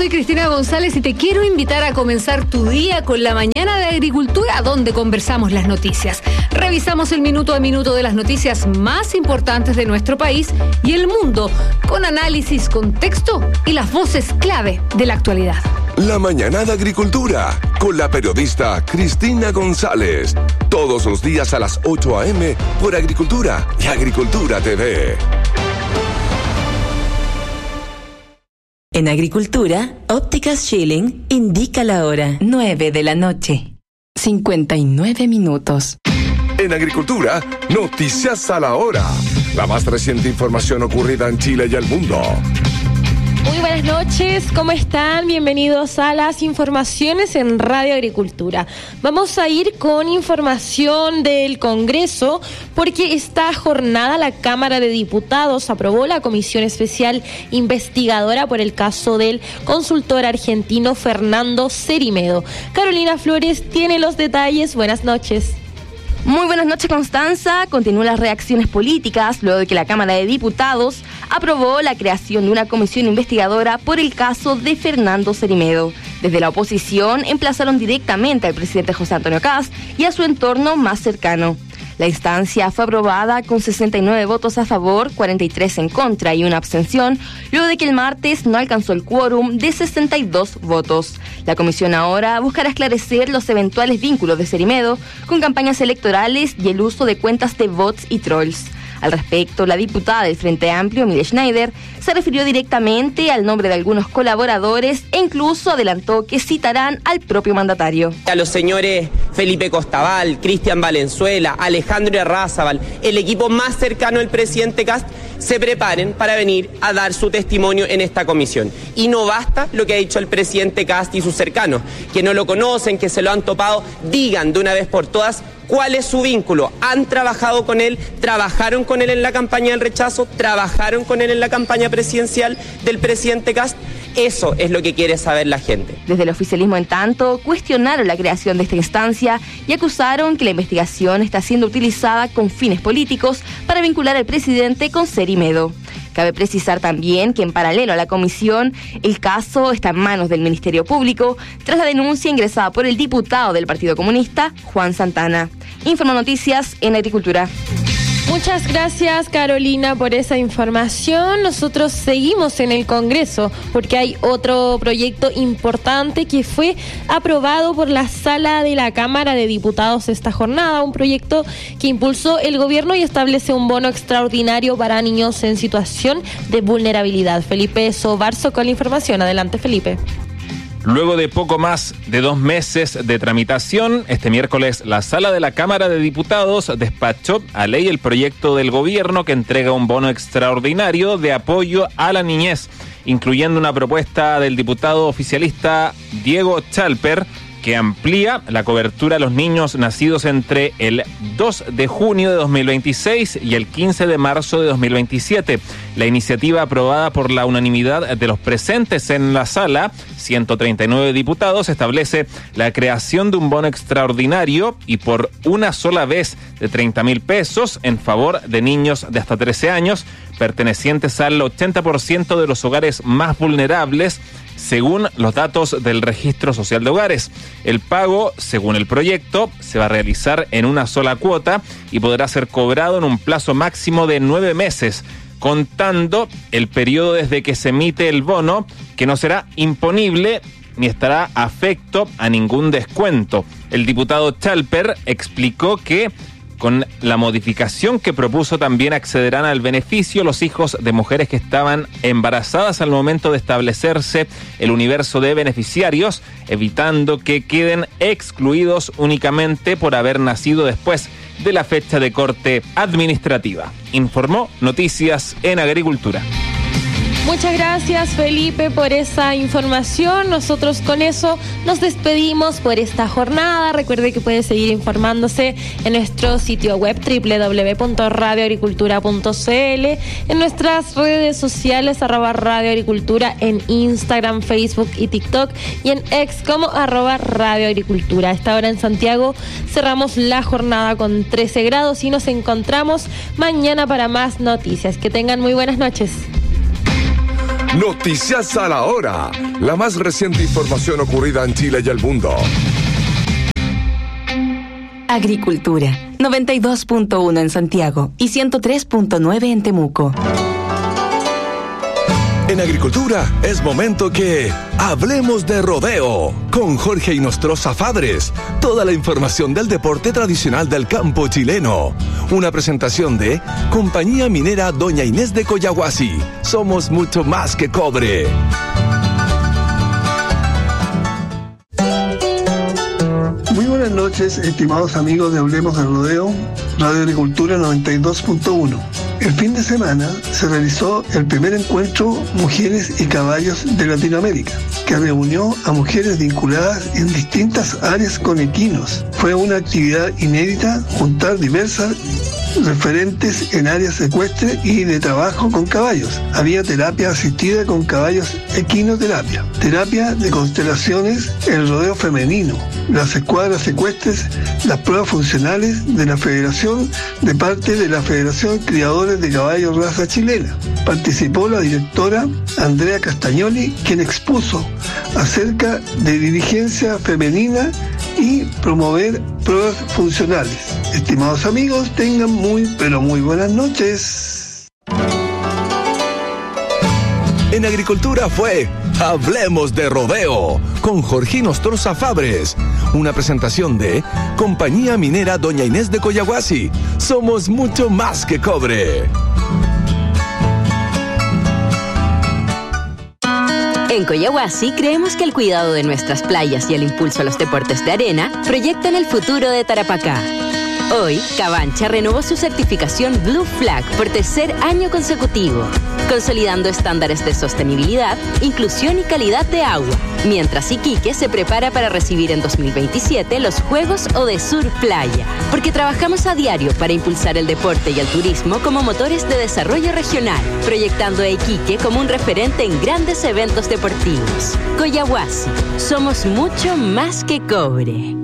Speaker 9: soy Cristina González y te quiero invitar a comenzar tu día con la mañana de Agricultura, donde conversamos las noticias. Revisamos el minuto a minuto de las noticias más importantes de nuestro país y el mundo, con análisis, contexto y las voces clave de la actualidad.
Speaker 3: La mañana de Agricultura, con la periodista Cristina González. Todos los días a las 8 a.m. por Agricultura y Agricultura TV.
Speaker 5: En Agricultura, Ópticas Schilling indica la hora 9 de la noche. 59 minutos.
Speaker 3: En Agricultura, noticias a la hora. La más reciente información ocurrida en Chile y el mundo.
Speaker 10: Muy buenas noches, ¿cómo están? Bienvenidos a las informaciones en Radio Agricultura. Vamos a ir con información del Congreso porque esta jornada la Cámara de Diputados aprobó la comisión especial investigadora por el caso del consultor argentino Fernando Cerimedo. Carolina Flores tiene los detalles. Buenas noches.
Speaker 11: Muy buenas noches, Constanza. Continúan las reacciones políticas luego de que la Cámara de Diputados aprobó la creación de una comisión investigadora por el caso de Fernando Cerimedo. Desde la oposición emplazaron directamente al presidente José Antonio Kast y a su entorno más cercano. La instancia fue aprobada con 69 votos a favor, 43 en contra y una abstención, luego de que el martes no alcanzó el quórum de 62 votos. La comisión ahora buscará esclarecer los eventuales vínculos de Cerimedo con campañas electorales y el uso de cuentas de bots y trolls. Al respecto, la diputada del Frente Amplio, Emilia Schneider, se refirió directamente al nombre de algunos colaboradores e incluso adelantó que citarán al propio mandatario.
Speaker 12: A los señores Felipe Costabal, Cristian Valenzuela, Alejandro Arrázaval, el equipo más cercano al presidente Kast, se preparen para venir a dar su testimonio en esta comisión. Y no basta lo que ha dicho el presidente Kast y sus cercanos, que no lo conocen, que se lo han topado, digan de una vez por todas cuál es su vínculo. ¿Han trabajado con él? ¿Trabajaron con él en la campaña del rechazo? ¿Trabajaron con él en la campaña presidencial del presidente Kast? Eso es lo que quiere saber la gente.
Speaker 11: Desde el oficialismo, en tanto, cuestionaron la creación de esta instancia y acusaron que la investigación está siendo utilizada con fines políticos para vincular al presidente con Cerimedo. Cabe precisar también que en paralelo a la comisión, el caso está en manos del Ministerio Público tras la denuncia ingresada por el diputado del Partido Comunista, Juan Santana. Informa Noticias en Agricultura.
Speaker 10: Muchas gracias, Carolina, por esa información. Nosotros seguimos en el Congreso porque hay otro proyecto importante que fue aprobado por la Sala de la Cámara de Diputados esta jornada, un proyecto que impulsó el gobierno y establece un bono extraordinario para niños en situación de vulnerabilidad. Felipe Sobarzo con la información. Adelante, Felipe.
Speaker 13: Luego de poco más de 2 meses de tramitación, este miércoles la Sala de la Cámara de Diputados despachó a ley el proyecto del gobierno que entrega un bono extraordinario de apoyo a la niñez, incluyendo una propuesta del diputado oficialista Diego Chalper, que amplía la cobertura a los niños nacidos entre el 2 de junio de 2026 y el 15 de marzo de 2027. La iniciativa, aprobada por la unanimidad de los presentes en la sala, 139 diputados, establece la creación de un bono extraordinario y por una sola vez de 30.000 pesos en favor de niños de hasta 13 años, pertenecientes al 80% de los hogares más vulnerables, según los datos del Registro Social de Hogares. El pago, según el proyecto, se va a realizar en una sola cuota y podrá ser cobrado en un plazo máximo de 9 meses, contando el periodo desde que se emite el bono, que no será imponible ni estará afecto a ningún descuento. El diputado Chalper explicó que con la modificación que propuso también accederán al beneficio los hijos de mujeres que estaban embarazadas al momento de establecerse el universo de beneficiarios, evitando que queden excluidos únicamente por haber nacido después de la fecha de corte administrativa. Informó Noticias en Agricultura.
Speaker 10: Muchas gracias, Felipe, por esa información. Nosotros con eso nos despedimos por esta jornada. Recuerde que puede seguir informándose en nuestro sitio web www.radioagricultura.cl, en nuestras redes sociales @radioagricultura, en Instagram, Facebook y TikTok, y en X como @radioagricultura. A esta hora en Santiago cerramos la jornada con 13 grados y nos encontramos mañana para más noticias. Que tengan muy buenas noches.
Speaker 3: Noticias a la hora. La más reciente información ocurrida en Chile y el mundo.
Speaker 5: Agricultura, 92.1 en Santiago y 103.9 en Temuco.
Speaker 3: En Agricultura es momento que hablemos de rodeo con Jorge Inostroza Fabres. Toda la información del deporte tradicional del campo chileno. Una presentación de Compañía Minera Doña Inés de Collahuasi. Somos mucho más que cobre.
Speaker 14: Muy buenas noches, estimados amigos de Hablemos del Rodeo, Radio Agricultura 92.1. El fin de semana se realizó el primer encuentro Mujeres y Caballos de Latinoamérica, que reunió a mujeres vinculadas en distintas áreas con equinos. Fue una actividad inédita juntar diversas referentes en áreas ecuestres y de trabajo con caballos. Había terapia asistida con caballos, equinoterapia, terapia de constelaciones, el rodeo femenino, las escuadras ecuestres, las pruebas funcionales de la federación de parte de la Federación Criadores de Caballos Raza Chilena. Participó la directora Andrea Castagnoli, quien expuso acerca de dirigencia femenina y promover pruebas funcionales. Estimados amigos, tengan muy, pero muy buenas noches.
Speaker 3: En Agricultura fue Hablemos de Rodeo con Jorge Inostroza Fabres. Una presentación de Compañía Minera Doña Inés de Collahuasi. Somos mucho más que cobre.
Speaker 15: En Collahuasi creemos que el cuidado de nuestras playas y el impulso a los deportes de arena proyectan el futuro de Tarapacá. Hoy, Cabancha renovó su certificación Blue Flag por tercer año consecutivo, consolidando estándares de sostenibilidad, inclusión y calidad de agua, mientras Iquique se prepara para recibir en 2027 los Juegos Odesur Playa, porque trabajamos a diario para impulsar el deporte y el turismo como motores de desarrollo regional, proyectando a Iquique como un referente en grandes eventos deportivos. Collahuasi, somos mucho más que cobre.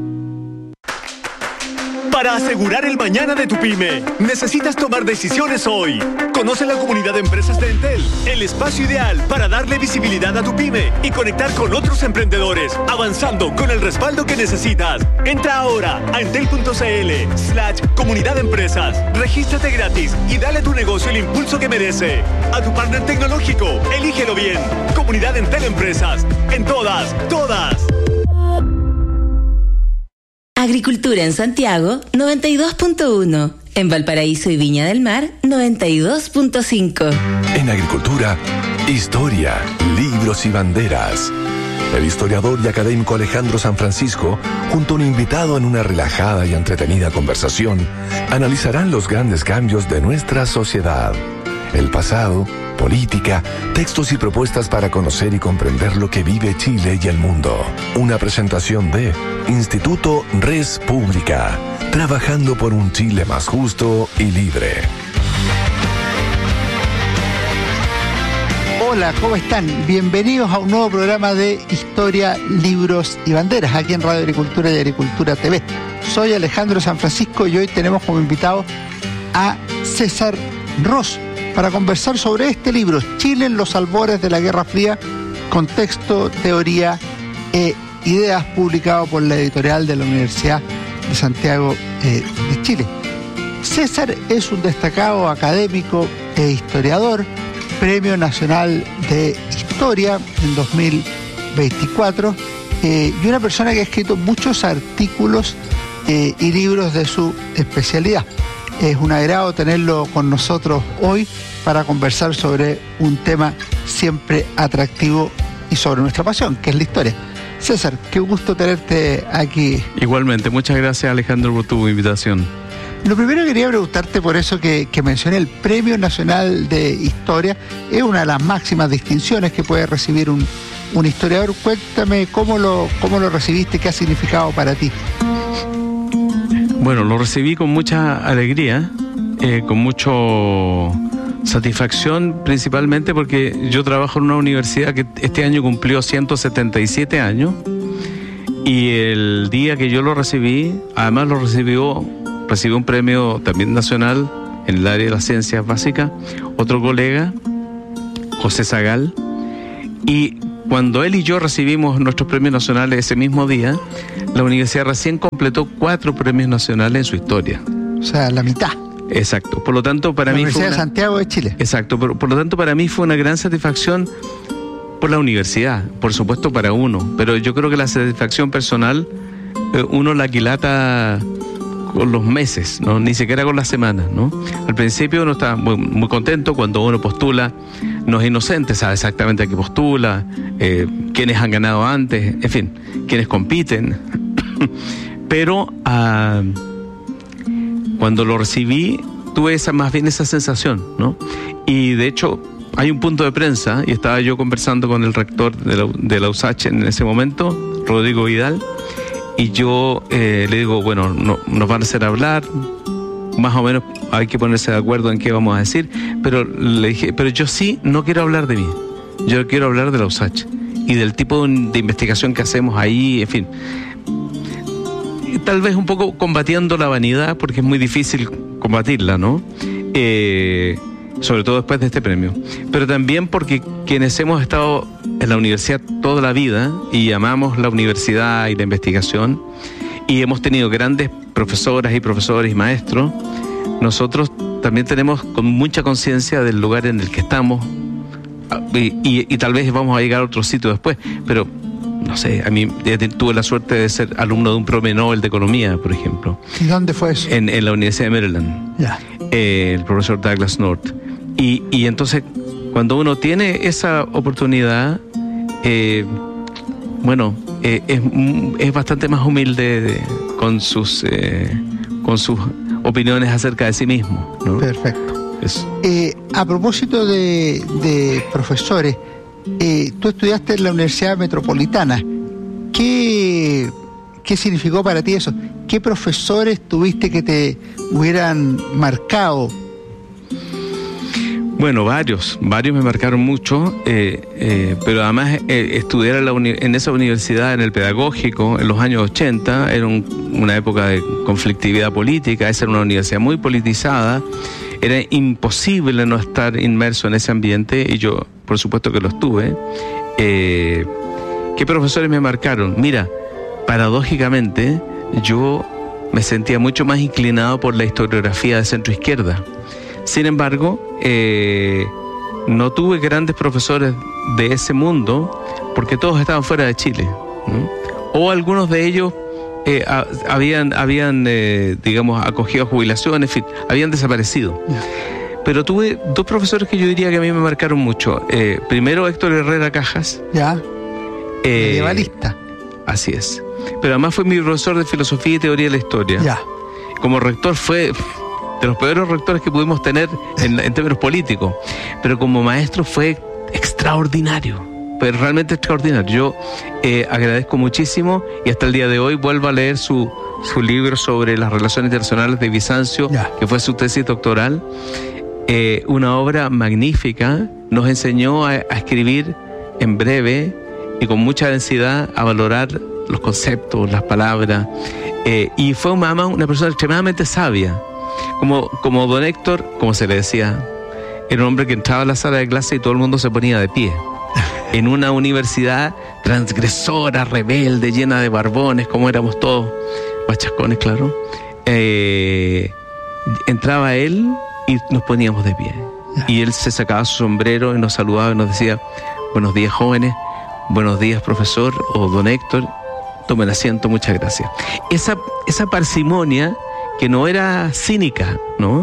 Speaker 7: Para asegurar el mañana de tu pyme, necesitas tomar decisiones hoy. Conoce la comunidad de empresas de Entel, el espacio ideal para darle visibilidad a tu pyme y conectar con otros emprendedores, avanzando con el respaldo que necesitas. Entra ahora a entel.cl/comunidad de empresas, regístrate gratis y dale a tu negocio el impulso que merece. A tu partner tecnológico, elígelo bien. Comunidad Entel Empresas, en todas.
Speaker 5: Agricultura en Santiago, 92.1. En Valparaíso y Viña del Mar, 92.5.
Speaker 3: En Agricultura, historia, libros y banderas. El historiador y académico Alejandro San Francisco, junto a un invitado en una relajada y entretenida conversación, analizarán los grandes cambios de nuestra sociedad. El pasado, política, textos y propuestas para conocer y comprender lo que vive Chile y el mundo. Una presentación de Instituto Res Pública, trabajando por un Chile más justo y libre.
Speaker 16: Hola, ¿cómo están? Bienvenidos a un nuevo programa de Historia, Libros y Banderas, aquí en Radio Agricultura y Agricultura TV. Soy Alejandro San Francisco y hoy tenemos como invitado a César Ross, para conversar sobre este libro, Chile en los albores de la Guerra Fría, contexto, teoría e ideas, publicado por la editorial de la Universidad de Santiago de Chile. César es un destacado académico e historiador, Premio Nacional de Historia en 2024, y una persona que ha escrito muchos artículos y libros de su especialidad. Es un agrado tenerlo con nosotros hoy para conversar sobre un tema siempre atractivo y sobre nuestra pasión, que es la historia. César, qué gusto tenerte aquí.
Speaker 17: Igualmente, muchas gracias Alejandro por tu invitación.
Speaker 16: Lo primero quería preguntarte por eso que mencioné, el Premio Nacional de Historia es una de las máximas distinciones que puede recibir un historiador. Cuéntame cómo lo recibiste, qué ha significado para ti.
Speaker 17: Bueno, lo recibí con mucha alegría, con mucha satisfacción, principalmente porque yo trabajo en una universidad que este año cumplió 177 años y el día que yo lo recibí, además recibió un premio también nacional en el área de las ciencias básicas, otro colega, José Zagal, Y cuando él y yo recibimos nuestros premios nacionales ese mismo día, la universidad recién completó 4 premios nacionales en su historia.
Speaker 16: O sea, la mitad.
Speaker 17: Exacto. Por lo tanto, para mí
Speaker 16: Universidad de Santiago de Chile.
Speaker 17: Exacto. Por lo tanto, para mí fue una gran satisfacción por la universidad, por supuesto para uno, pero yo creo que la satisfacción personal uno la aquilata con los meses, ¿no? Ni siquiera con las semanas, ¿no? Al principio uno está muy contento cuando uno postula, no es inocente, sabe exactamente a qué postula, quiénes han ganado antes, en fin, quiénes compiten. Pero cuando lo recibí, tuve más bien esa sensación, ¿no? Y de hecho, hay un punto de prensa, y estaba yo conversando con el rector de la USACH en ese momento, Rodrigo Vidal, y yo le digo, bueno, nos van a hacer hablar, más o menos hay que ponerse de acuerdo en qué vamos a decir, pero le dije, pero yo sí no quiero hablar de mí, yo quiero hablar de la USACH y del tipo de investigación que hacemos ahí, en fin. Tal vez un poco combatiendo la vanidad, porque es muy difícil combatirla, ¿no? Sobre todo después de este premio. Pero también porque quienes hemos estado en la universidad toda la vida y amamos la universidad y la investigación, y hemos tenido grandes profesoras y profesores y maestros, nosotros también tenemos con mucha conciencia del lugar en el que estamos, y tal vez vamos a llegar a otro sitio después, pero no sé, a mí tuve la suerte de ser alumno de un premio Nobel de Economía, por ejemplo.
Speaker 16: ¿Y dónde fue eso?
Speaker 17: En la Universidad de Maryland.
Speaker 16: Ya.
Speaker 17: El profesor Douglas North. Y entonces, cuando uno tiene esa oportunidad, es bastante más humilde con sus opiniones acerca de sí mismo, ¿no?
Speaker 16: Perfecto. A propósito de profesores, tú estudiaste en la Universidad Metropolitana. ¿Qué significó para ti eso? ¿Qué profesores tuviste que te hubieran marcado?
Speaker 17: Bueno, varios me marcaron mucho, pero además estudiar en esa universidad, en el pedagógico, en los años 80, era una época de conflictividad política, esa era una universidad muy politizada, era imposible no estar inmerso en ese ambiente, y yo, por supuesto que lo estuve. ¿Qué profesores me marcaron? Mira, paradójicamente, yo me sentía mucho más inclinado por la historiografía de centro izquierda. Sin embargo, no tuve grandes profesores de ese mundo porque todos estaban fuera de Chile, ¿no? O algunos de ellos habían digamos, acogido jubilación, en fin, habían desaparecido. Pero tuve 2 profesores que yo diría que a mí me marcaron mucho. Primero, Héctor Herrera Cajas.
Speaker 16: Ya. Medievalista.
Speaker 17: Así es. Pero además fue mi profesor de filosofía y teoría de la historia.
Speaker 16: Ya.
Speaker 17: Como rector fue de los peores rectores que pudimos tener en términos políticos, pero como maestro fue extraordinario, pero realmente extraordinario. Yo agradezco muchísimo, y hasta el día de hoy vuelvo a leer su libro sobre las relaciones internacionales de Bizancio, que fue su tesis doctoral, una obra magnífica. Nos enseñó a escribir en breve y con mucha densidad, a valorar los conceptos, las palabras, y fue una persona extremadamente sabia. Como don Héctor, como se le decía, era un hombre que entraba a la sala de clase y todo el mundo se ponía de pie. En una universidad transgresora, rebelde, llena de barbones, como éramos todos, machacones, claro, entraba él y nos poníamos de pie. Y él se sacaba su sombrero y nos saludaba y nos decía: buenos días, jóvenes, buenos días, profesor, o don Héctor, tomen asiento, muchas gracias. Esa parsimonia, que no era cínica, ¿no?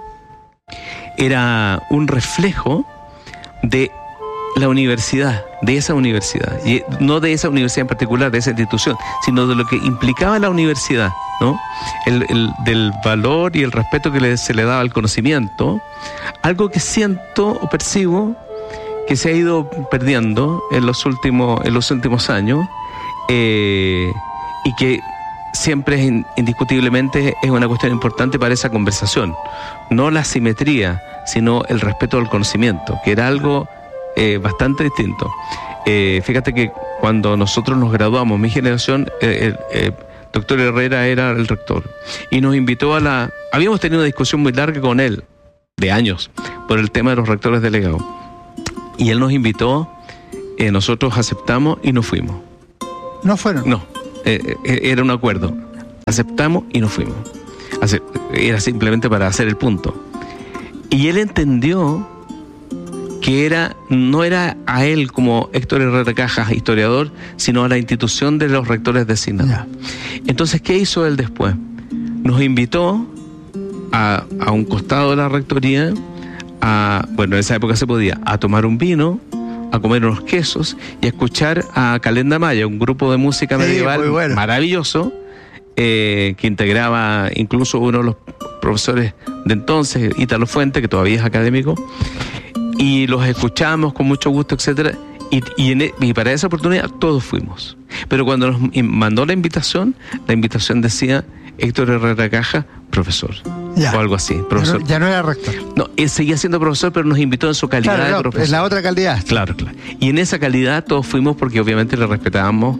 Speaker 17: Era un reflejo de la universidad, de esa universidad, y no de esa universidad en particular, de esa institución, sino de lo que implicaba la universidad, ¿no? Del valor y el respeto que se le daba al conocimiento, algo que siento o percibo que se ha ido perdiendo en los últimos años, y que siempre indiscutiblemente es una cuestión importante para esa conversación. No la simetría, sino el respeto al conocimiento, que era algo bastante distinto. Fíjate que cuando nosotros nos graduamos, mi generación, doctor Herrera era el rector, y nos invitó habíamos tenido una discusión muy larga con él, de años, por el tema de los rectores delegados, y él nos invitó nosotros aceptamos y nos fuimos.
Speaker 16: ¿No fueron?
Speaker 17: No, era un acuerdo. Aceptamos y nos fuimos. Era simplemente para hacer el punto. Y él entendió que no era a él como Héctor Herrera Cajas, historiador, sino a la institución de los rectores designados. Yeah. Entonces, ¿qué hizo él después? Nos invitó a un costado de la rectoría, en esa época se podía, a tomar un vino, a comer unos quesos y a escuchar a Calenda Maya, un grupo de música medieval maravilloso, que integraba incluso uno de los profesores de entonces, Ítalo Fuente, que todavía es académico, y los escuchamos con mucho gusto, etcétera. Y para esa oportunidad todos fuimos. Pero cuando nos mandó la invitación decía Héctor Herrera Caja, profesor. Ya. O algo así, profesor.
Speaker 16: Ya no era rector.
Speaker 17: No, él seguía siendo profesor, pero nos invitó en su calidad de profesor.
Speaker 16: En la otra calidad.
Speaker 17: Claro. Y en esa calidad todos fuimos porque obviamente le respetábamos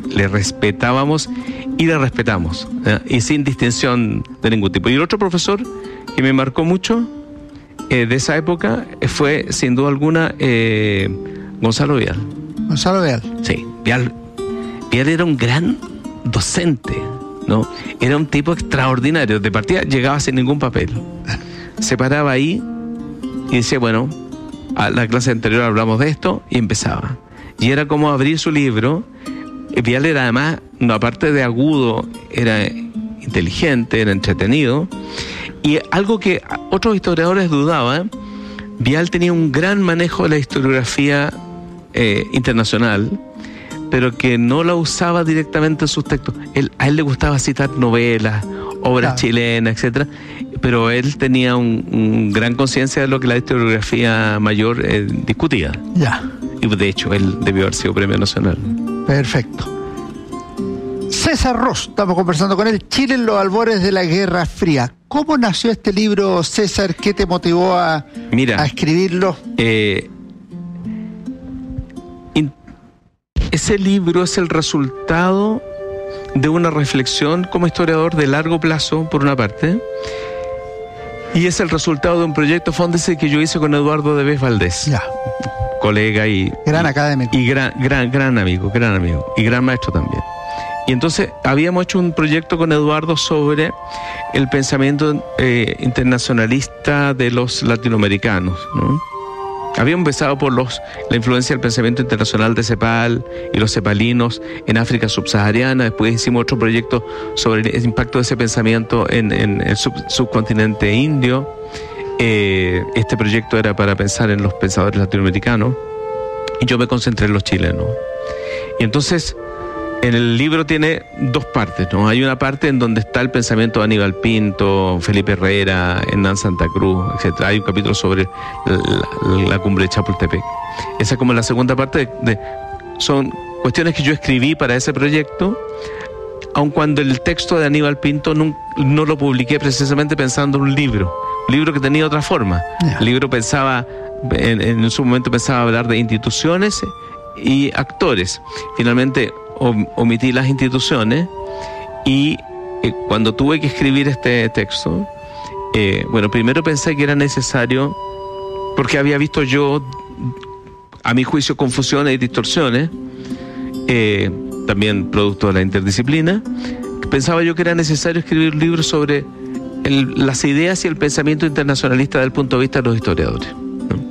Speaker 17: y le respetamos. Y sin distinción de ningún tipo. Y el otro profesor que me marcó mucho de esa época fue, sin duda alguna, Gonzalo Vial.
Speaker 16: Gonzalo Vial.
Speaker 17: Sí, Vial era un gran docente, ¿no? Era un tipo extraordinario. De partida llegaba sin ningún papel. Se paraba ahí y decía, bueno, a la clase anterior hablamos de esto, y empezaba. Y era como abrir su libro. Vial era además, aparte de agudo, era inteligente, era entretenido. Y algo que otros historiadores dudaban, Vial tenía un gran manejo de la historiografía internacional, pero que no la usaba directamente en sus textos. A él le gustaba citar novelas, obras chilenas, etcétera, pero él tenía un gran conciencia de lo que la historiografía mayor discutía.
Speaker 16: Ya.
Speaker 17: Y de hecho, él debió haber sido premio nacional.
Speaker 16: Perfecto. César Ross, estamos conversando con él. Chile en los albores de la Guerra Fría. ¿Cómo nació este libro, César? ¿Qué te motivó a escribirlo?
Speaker 17: Ese libro es el resultado de una reflexión como historiador de largo plazo, por una parte, y es el resultado de un proyecto Fóndese que yo hice con Eduardo Debes Valdés, colega y
Speaker 16: gran académico
Speaker 17: y gran amigo y gran maestro también. Y entonces habíamos hecho un proyecto con Eduardo sobre el pensamiento internacionalista de los latinoamericanos, ¿no? Habíamos empezado por la influencia del pensamiento internacional de Cepal y los cepalinos en África subsahariana. Después hicimos otro proyecto sobre el impacto de ese pensamiento en el subcontinente indio. Este proyecto era para pensar en los pensadores latinoamericanos y yo me concentré en los chilenos. Y entonces, en el libro tiene dos partes, ¿no? Hay una parte en donde está el pensamiento de Aníbal Pinto, Felipe Herrera, Hernán Santa Cruz, etc. Hay un capítulo sobre la cumbre de Chapultepec. Esa es como la segunda parte son cuestiones que yo escribí para ese proyecto, aun cuando el texto de Aníbal Pinto no lo publiqué precisamente pensando en un libro que tenía otra forma. El libro pensaba, en su momento pensaba hablar de instituciones y actores. Finalmente omití las instituciones y cuando tuve que escribir este texto, primero pensé que era necesario, porque había visto yo, a mi juicio, confusiones y distorsiones, también producto de la interdisciplina. Pensaba yo que era necesario escribir un libro sobre las ideas y el pensamiento internacionalista desde el punto de vista de los historiadores, ¿no?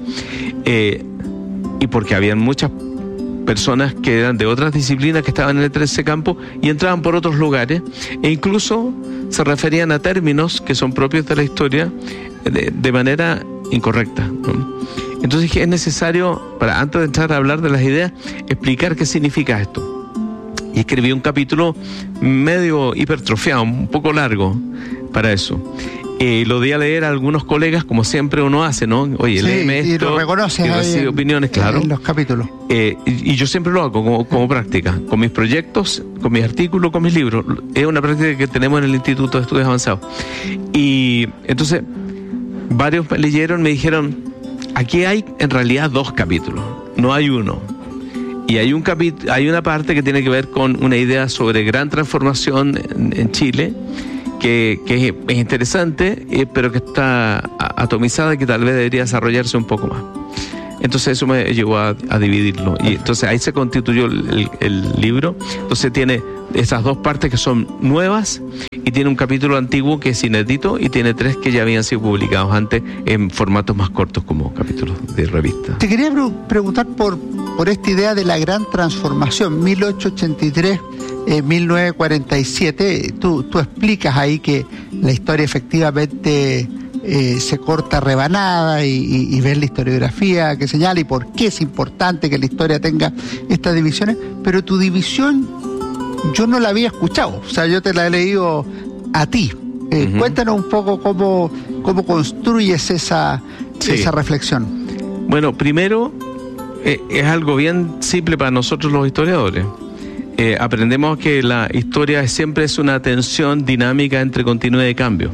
Speaker 17: Y porque habían muchas personas que eran de otras disciplinas que estaban en ese campo y entraban por otros lugares e incluso se referían a términos que son propios de la historia de manera incorrecta, ¿no? Entonces dije, es necesario, antes de entrar a hablar de las ideas, explicar qué significa esto. Y escribí un capítulo medio hipertrofiado, un poco largo para eso. Lo di a leer a algunos colegas, como siempre uno hace, ¿no? Oye, léeme esto.
Speaker 16: Y lo reconoces
Speaker 17: y recibe opiniones, claro.
Speaker 16: En los capítulos.
Speaker 17: Y yo siempre lo hago como práctica, con mis proyectos, con mis artículos, con mis libros. Es una práctica que tenemos en el Instituto de Estudios Avanzados. Y entonces, varios me leyeron, me dijeron, aquí hay en realidad 2 capítulos, no hay uno. Y hay una parte que tiene que ver con una idea sobre gran transformación en Chile, que es interesante, pero que está atomizada y que tal vez debería desarrollarse un poco más. Entonces eso me llevó a dividirlo. Y entonces ahí se constituyó el libro. Entonces tiene esas dos partes que son nuevas y tiene un capítulo antiguo que es inédito y tiene 3 que ya habían sido publicados antes en formatos más cortos como capítulos de revista.
Speaker 16: Te quería preguntar por esta idea de la gran transformación, 1883-1947. Tú explicas ahí que la historia efectivamente se corta rebanada y ves la historiografía que señala y por qué es importante que la historia tenga estas divisiones, pero tu división yo no la había escuchado, o sea, yo te la he leído a ti. Cuéntanos un poco cómo construyes esa reflexión.
Speaker 17: Bueno, primero, es algo bien simple para nosotros los historiadores. Aprendemos que la historia siempre es una tensión dinámica entre continuidad y cambio.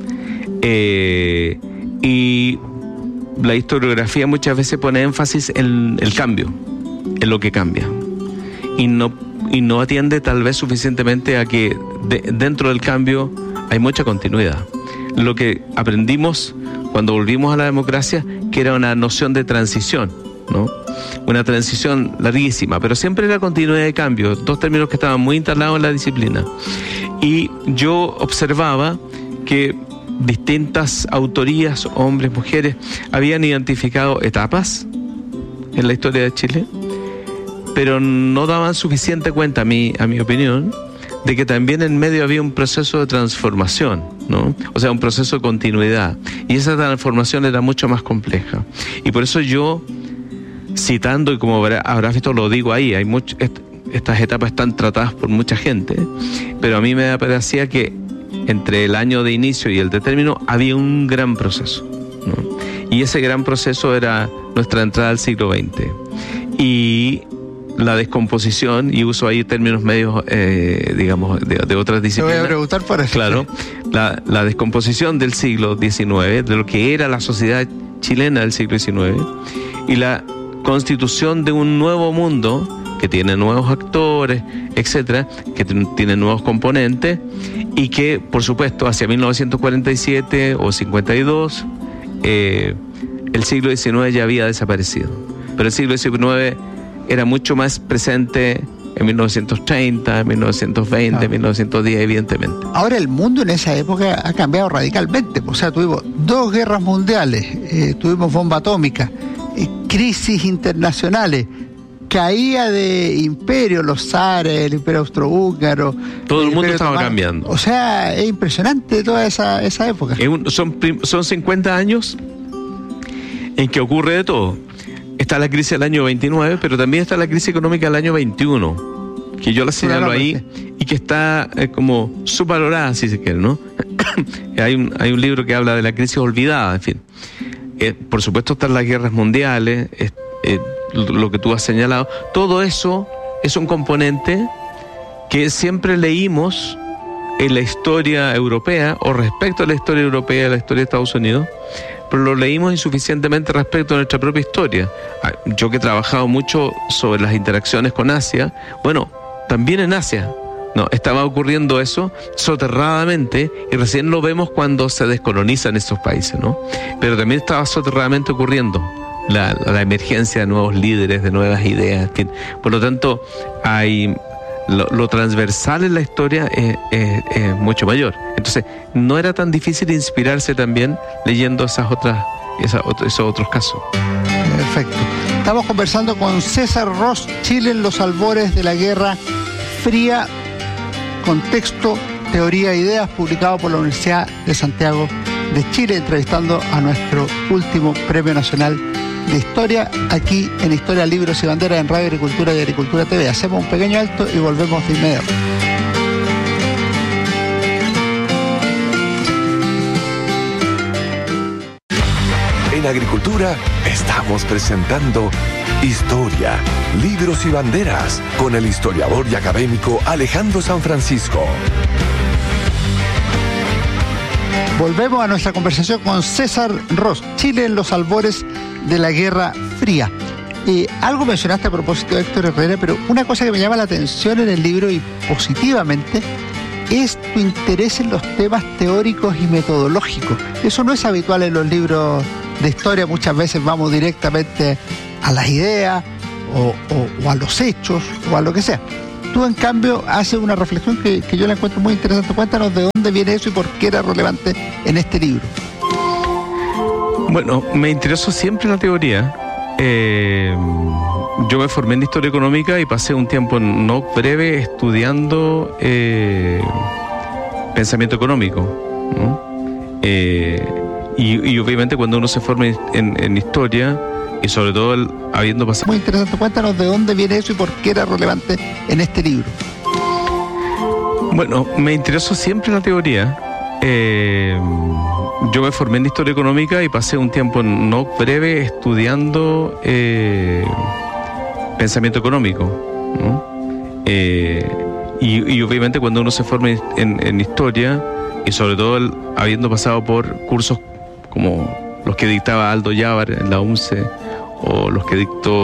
Speaker 17: Y la historiografía muchas veces pone énfasis en el cambio, en lo que cambia, y no atiende tal vez suficientemente a que dentro del cambio hay mucha continuidad. Lo que aprendimos cuando volvimos a la democracia, que era una noción de transición, ¿no? Una transición larguísima, pero siempre era continuidad de cambio, 2 términos que estaban muy instalados en la disciplina. Y yo observaba que distintas autorías, hombres, mujeres, habían identificado etapas en la historia de Chile, pero no daban suficiente cuenta, a mi opinión, de que también en medio había un proceso de transformación, ¿no? O sea, un proceso de continuidad. Y esa transformación era mucho más compleja. Y por eso yo, citando, y como habrás visto, lo digo ahí, estas etapas están tratadas por mucha gente, pero a mí me parecía que entre el año de inicio y el de término había un gran proceso, ¿no? Y ese gran proceso era nuestra entrada al siglo XX. Y la descomposición, y uso ahí términos medios, digamos, de otras disciplinas. Te voy a preguntar por eso. Claro, la descomposición del siglo XIX, de lo que era la sociedad chilena del siglo XIX, y la constitución de un nuevo mundo que tiene nuevos actores, etcétera, que tiene nuevos componentes, y que, por supuesto, hacia 1947 o 52, el siglo XIX ya había desaparecido. Pero el siglo XIX era mucho más presente en 1930, en 1920, en 1910, evidentemente.
Speaker 16: Ahora el mundo en esa época ha cambiado radicalmente. O sea, tuvimos 2 guerras mundiales, tuvimos bomba atómica, crisis internacionales, caía de imperio, los zares, el imperio austrohúngaro.
Speaker 17: Todo el mundo estaba cambiando.
Speaker 16: O sea, es impresionante toda esa época.
Speaker 17: Son 50 años en que ocurre de todo. Está la crisis del año 29, pero también está la crisis económica del año 21, que yo la señalo ahí, y que está como subvalorada, si se quiere, ¿no? Hay un libro que habla de la crisis olvidada, en fin. Por supuesto están las guerras mundiales, lo que tú has señalado. Todo eso es un componente que siempre leímos en la historia europea, o respecto a la historia europea, a la historia de Estados Unidos, pero lo leímos insuficientemente respecto a nuestra propia historia. Yo que he trabajado mucho sobre las interacciones con Asia, bueno, también en Asia, no, estaba ocurriendo eso soterradamente, y recién lo vemos cuando se descolonizan estos países, ¿no? Pero también estaba soterradamente ocurriendo la emergencia de nuevos líderes, de nuevas ideas, en fin. Por lo tanto, lo transversal en la historia es mucho mayor. Entonces, no era tan difícil inspirarse también leyendo esos otros casos.
Speaker 16: Perfecto. Estamos conversando con César Ross, Chile en los albores de la Guerra Fría, contexto, teoría e ideas, publicado por la Universidad de Santiago de Chile, entrevistando a nuestro último Premio Nacional de Historia, aquí en Historia, Libros y Banderas, en Radio Agricultura y Agricultura TV. Hacemos un pequeño alto y volvemos de inmediato.
Speaker 3: En Agricultura estamos presentando Historia, Libros y Banderas con el historiador y académico Alejandro San Francisco.
Speaker 16: Volvemos a nuestra conversación con César Ross, Chile en los albores de la Guerra Fría. Algo mencionaste a propósito de Héctor Herrera, pero una cosa que me llama la atención en el libro, y positivamente, es tu interés en los temas teóricos y metodológicos. Eso no es habitual en los libros de historia muchas veces vamos directamente a las ideas o a los hechos o a lo que sea. Tú, en cambio, haces una reflexión que yo la encuentro muy interesante. Cuéntanos de dónde viene eso y por qué era relevante en este libro.
Speaker 17: Bueno, me interesó siempre la teoría. Yo me formé en Historia Económica y pasé un tiempo no breve estudiando pensamiento económico, ¿no? Y obviamente cuando uno se forma en Historia, y sobre todo habiendo pasado...
Speaker 16: Muy interesante. Cuéntanos de dónde viene eso y por qué era relevante en este libro.
Speaker 17: Bueno, me interesó siempre la teoría. Yo me formé en Historia Económica y pasé un tiempo no breve estudiando pensamiento económico, ¿no? Y obviamente cuando uno se forma en Historia, y sobre todo habiendo pasado por cursos como los que dictaba Aldo Yávar en la UNCE, o los que dictó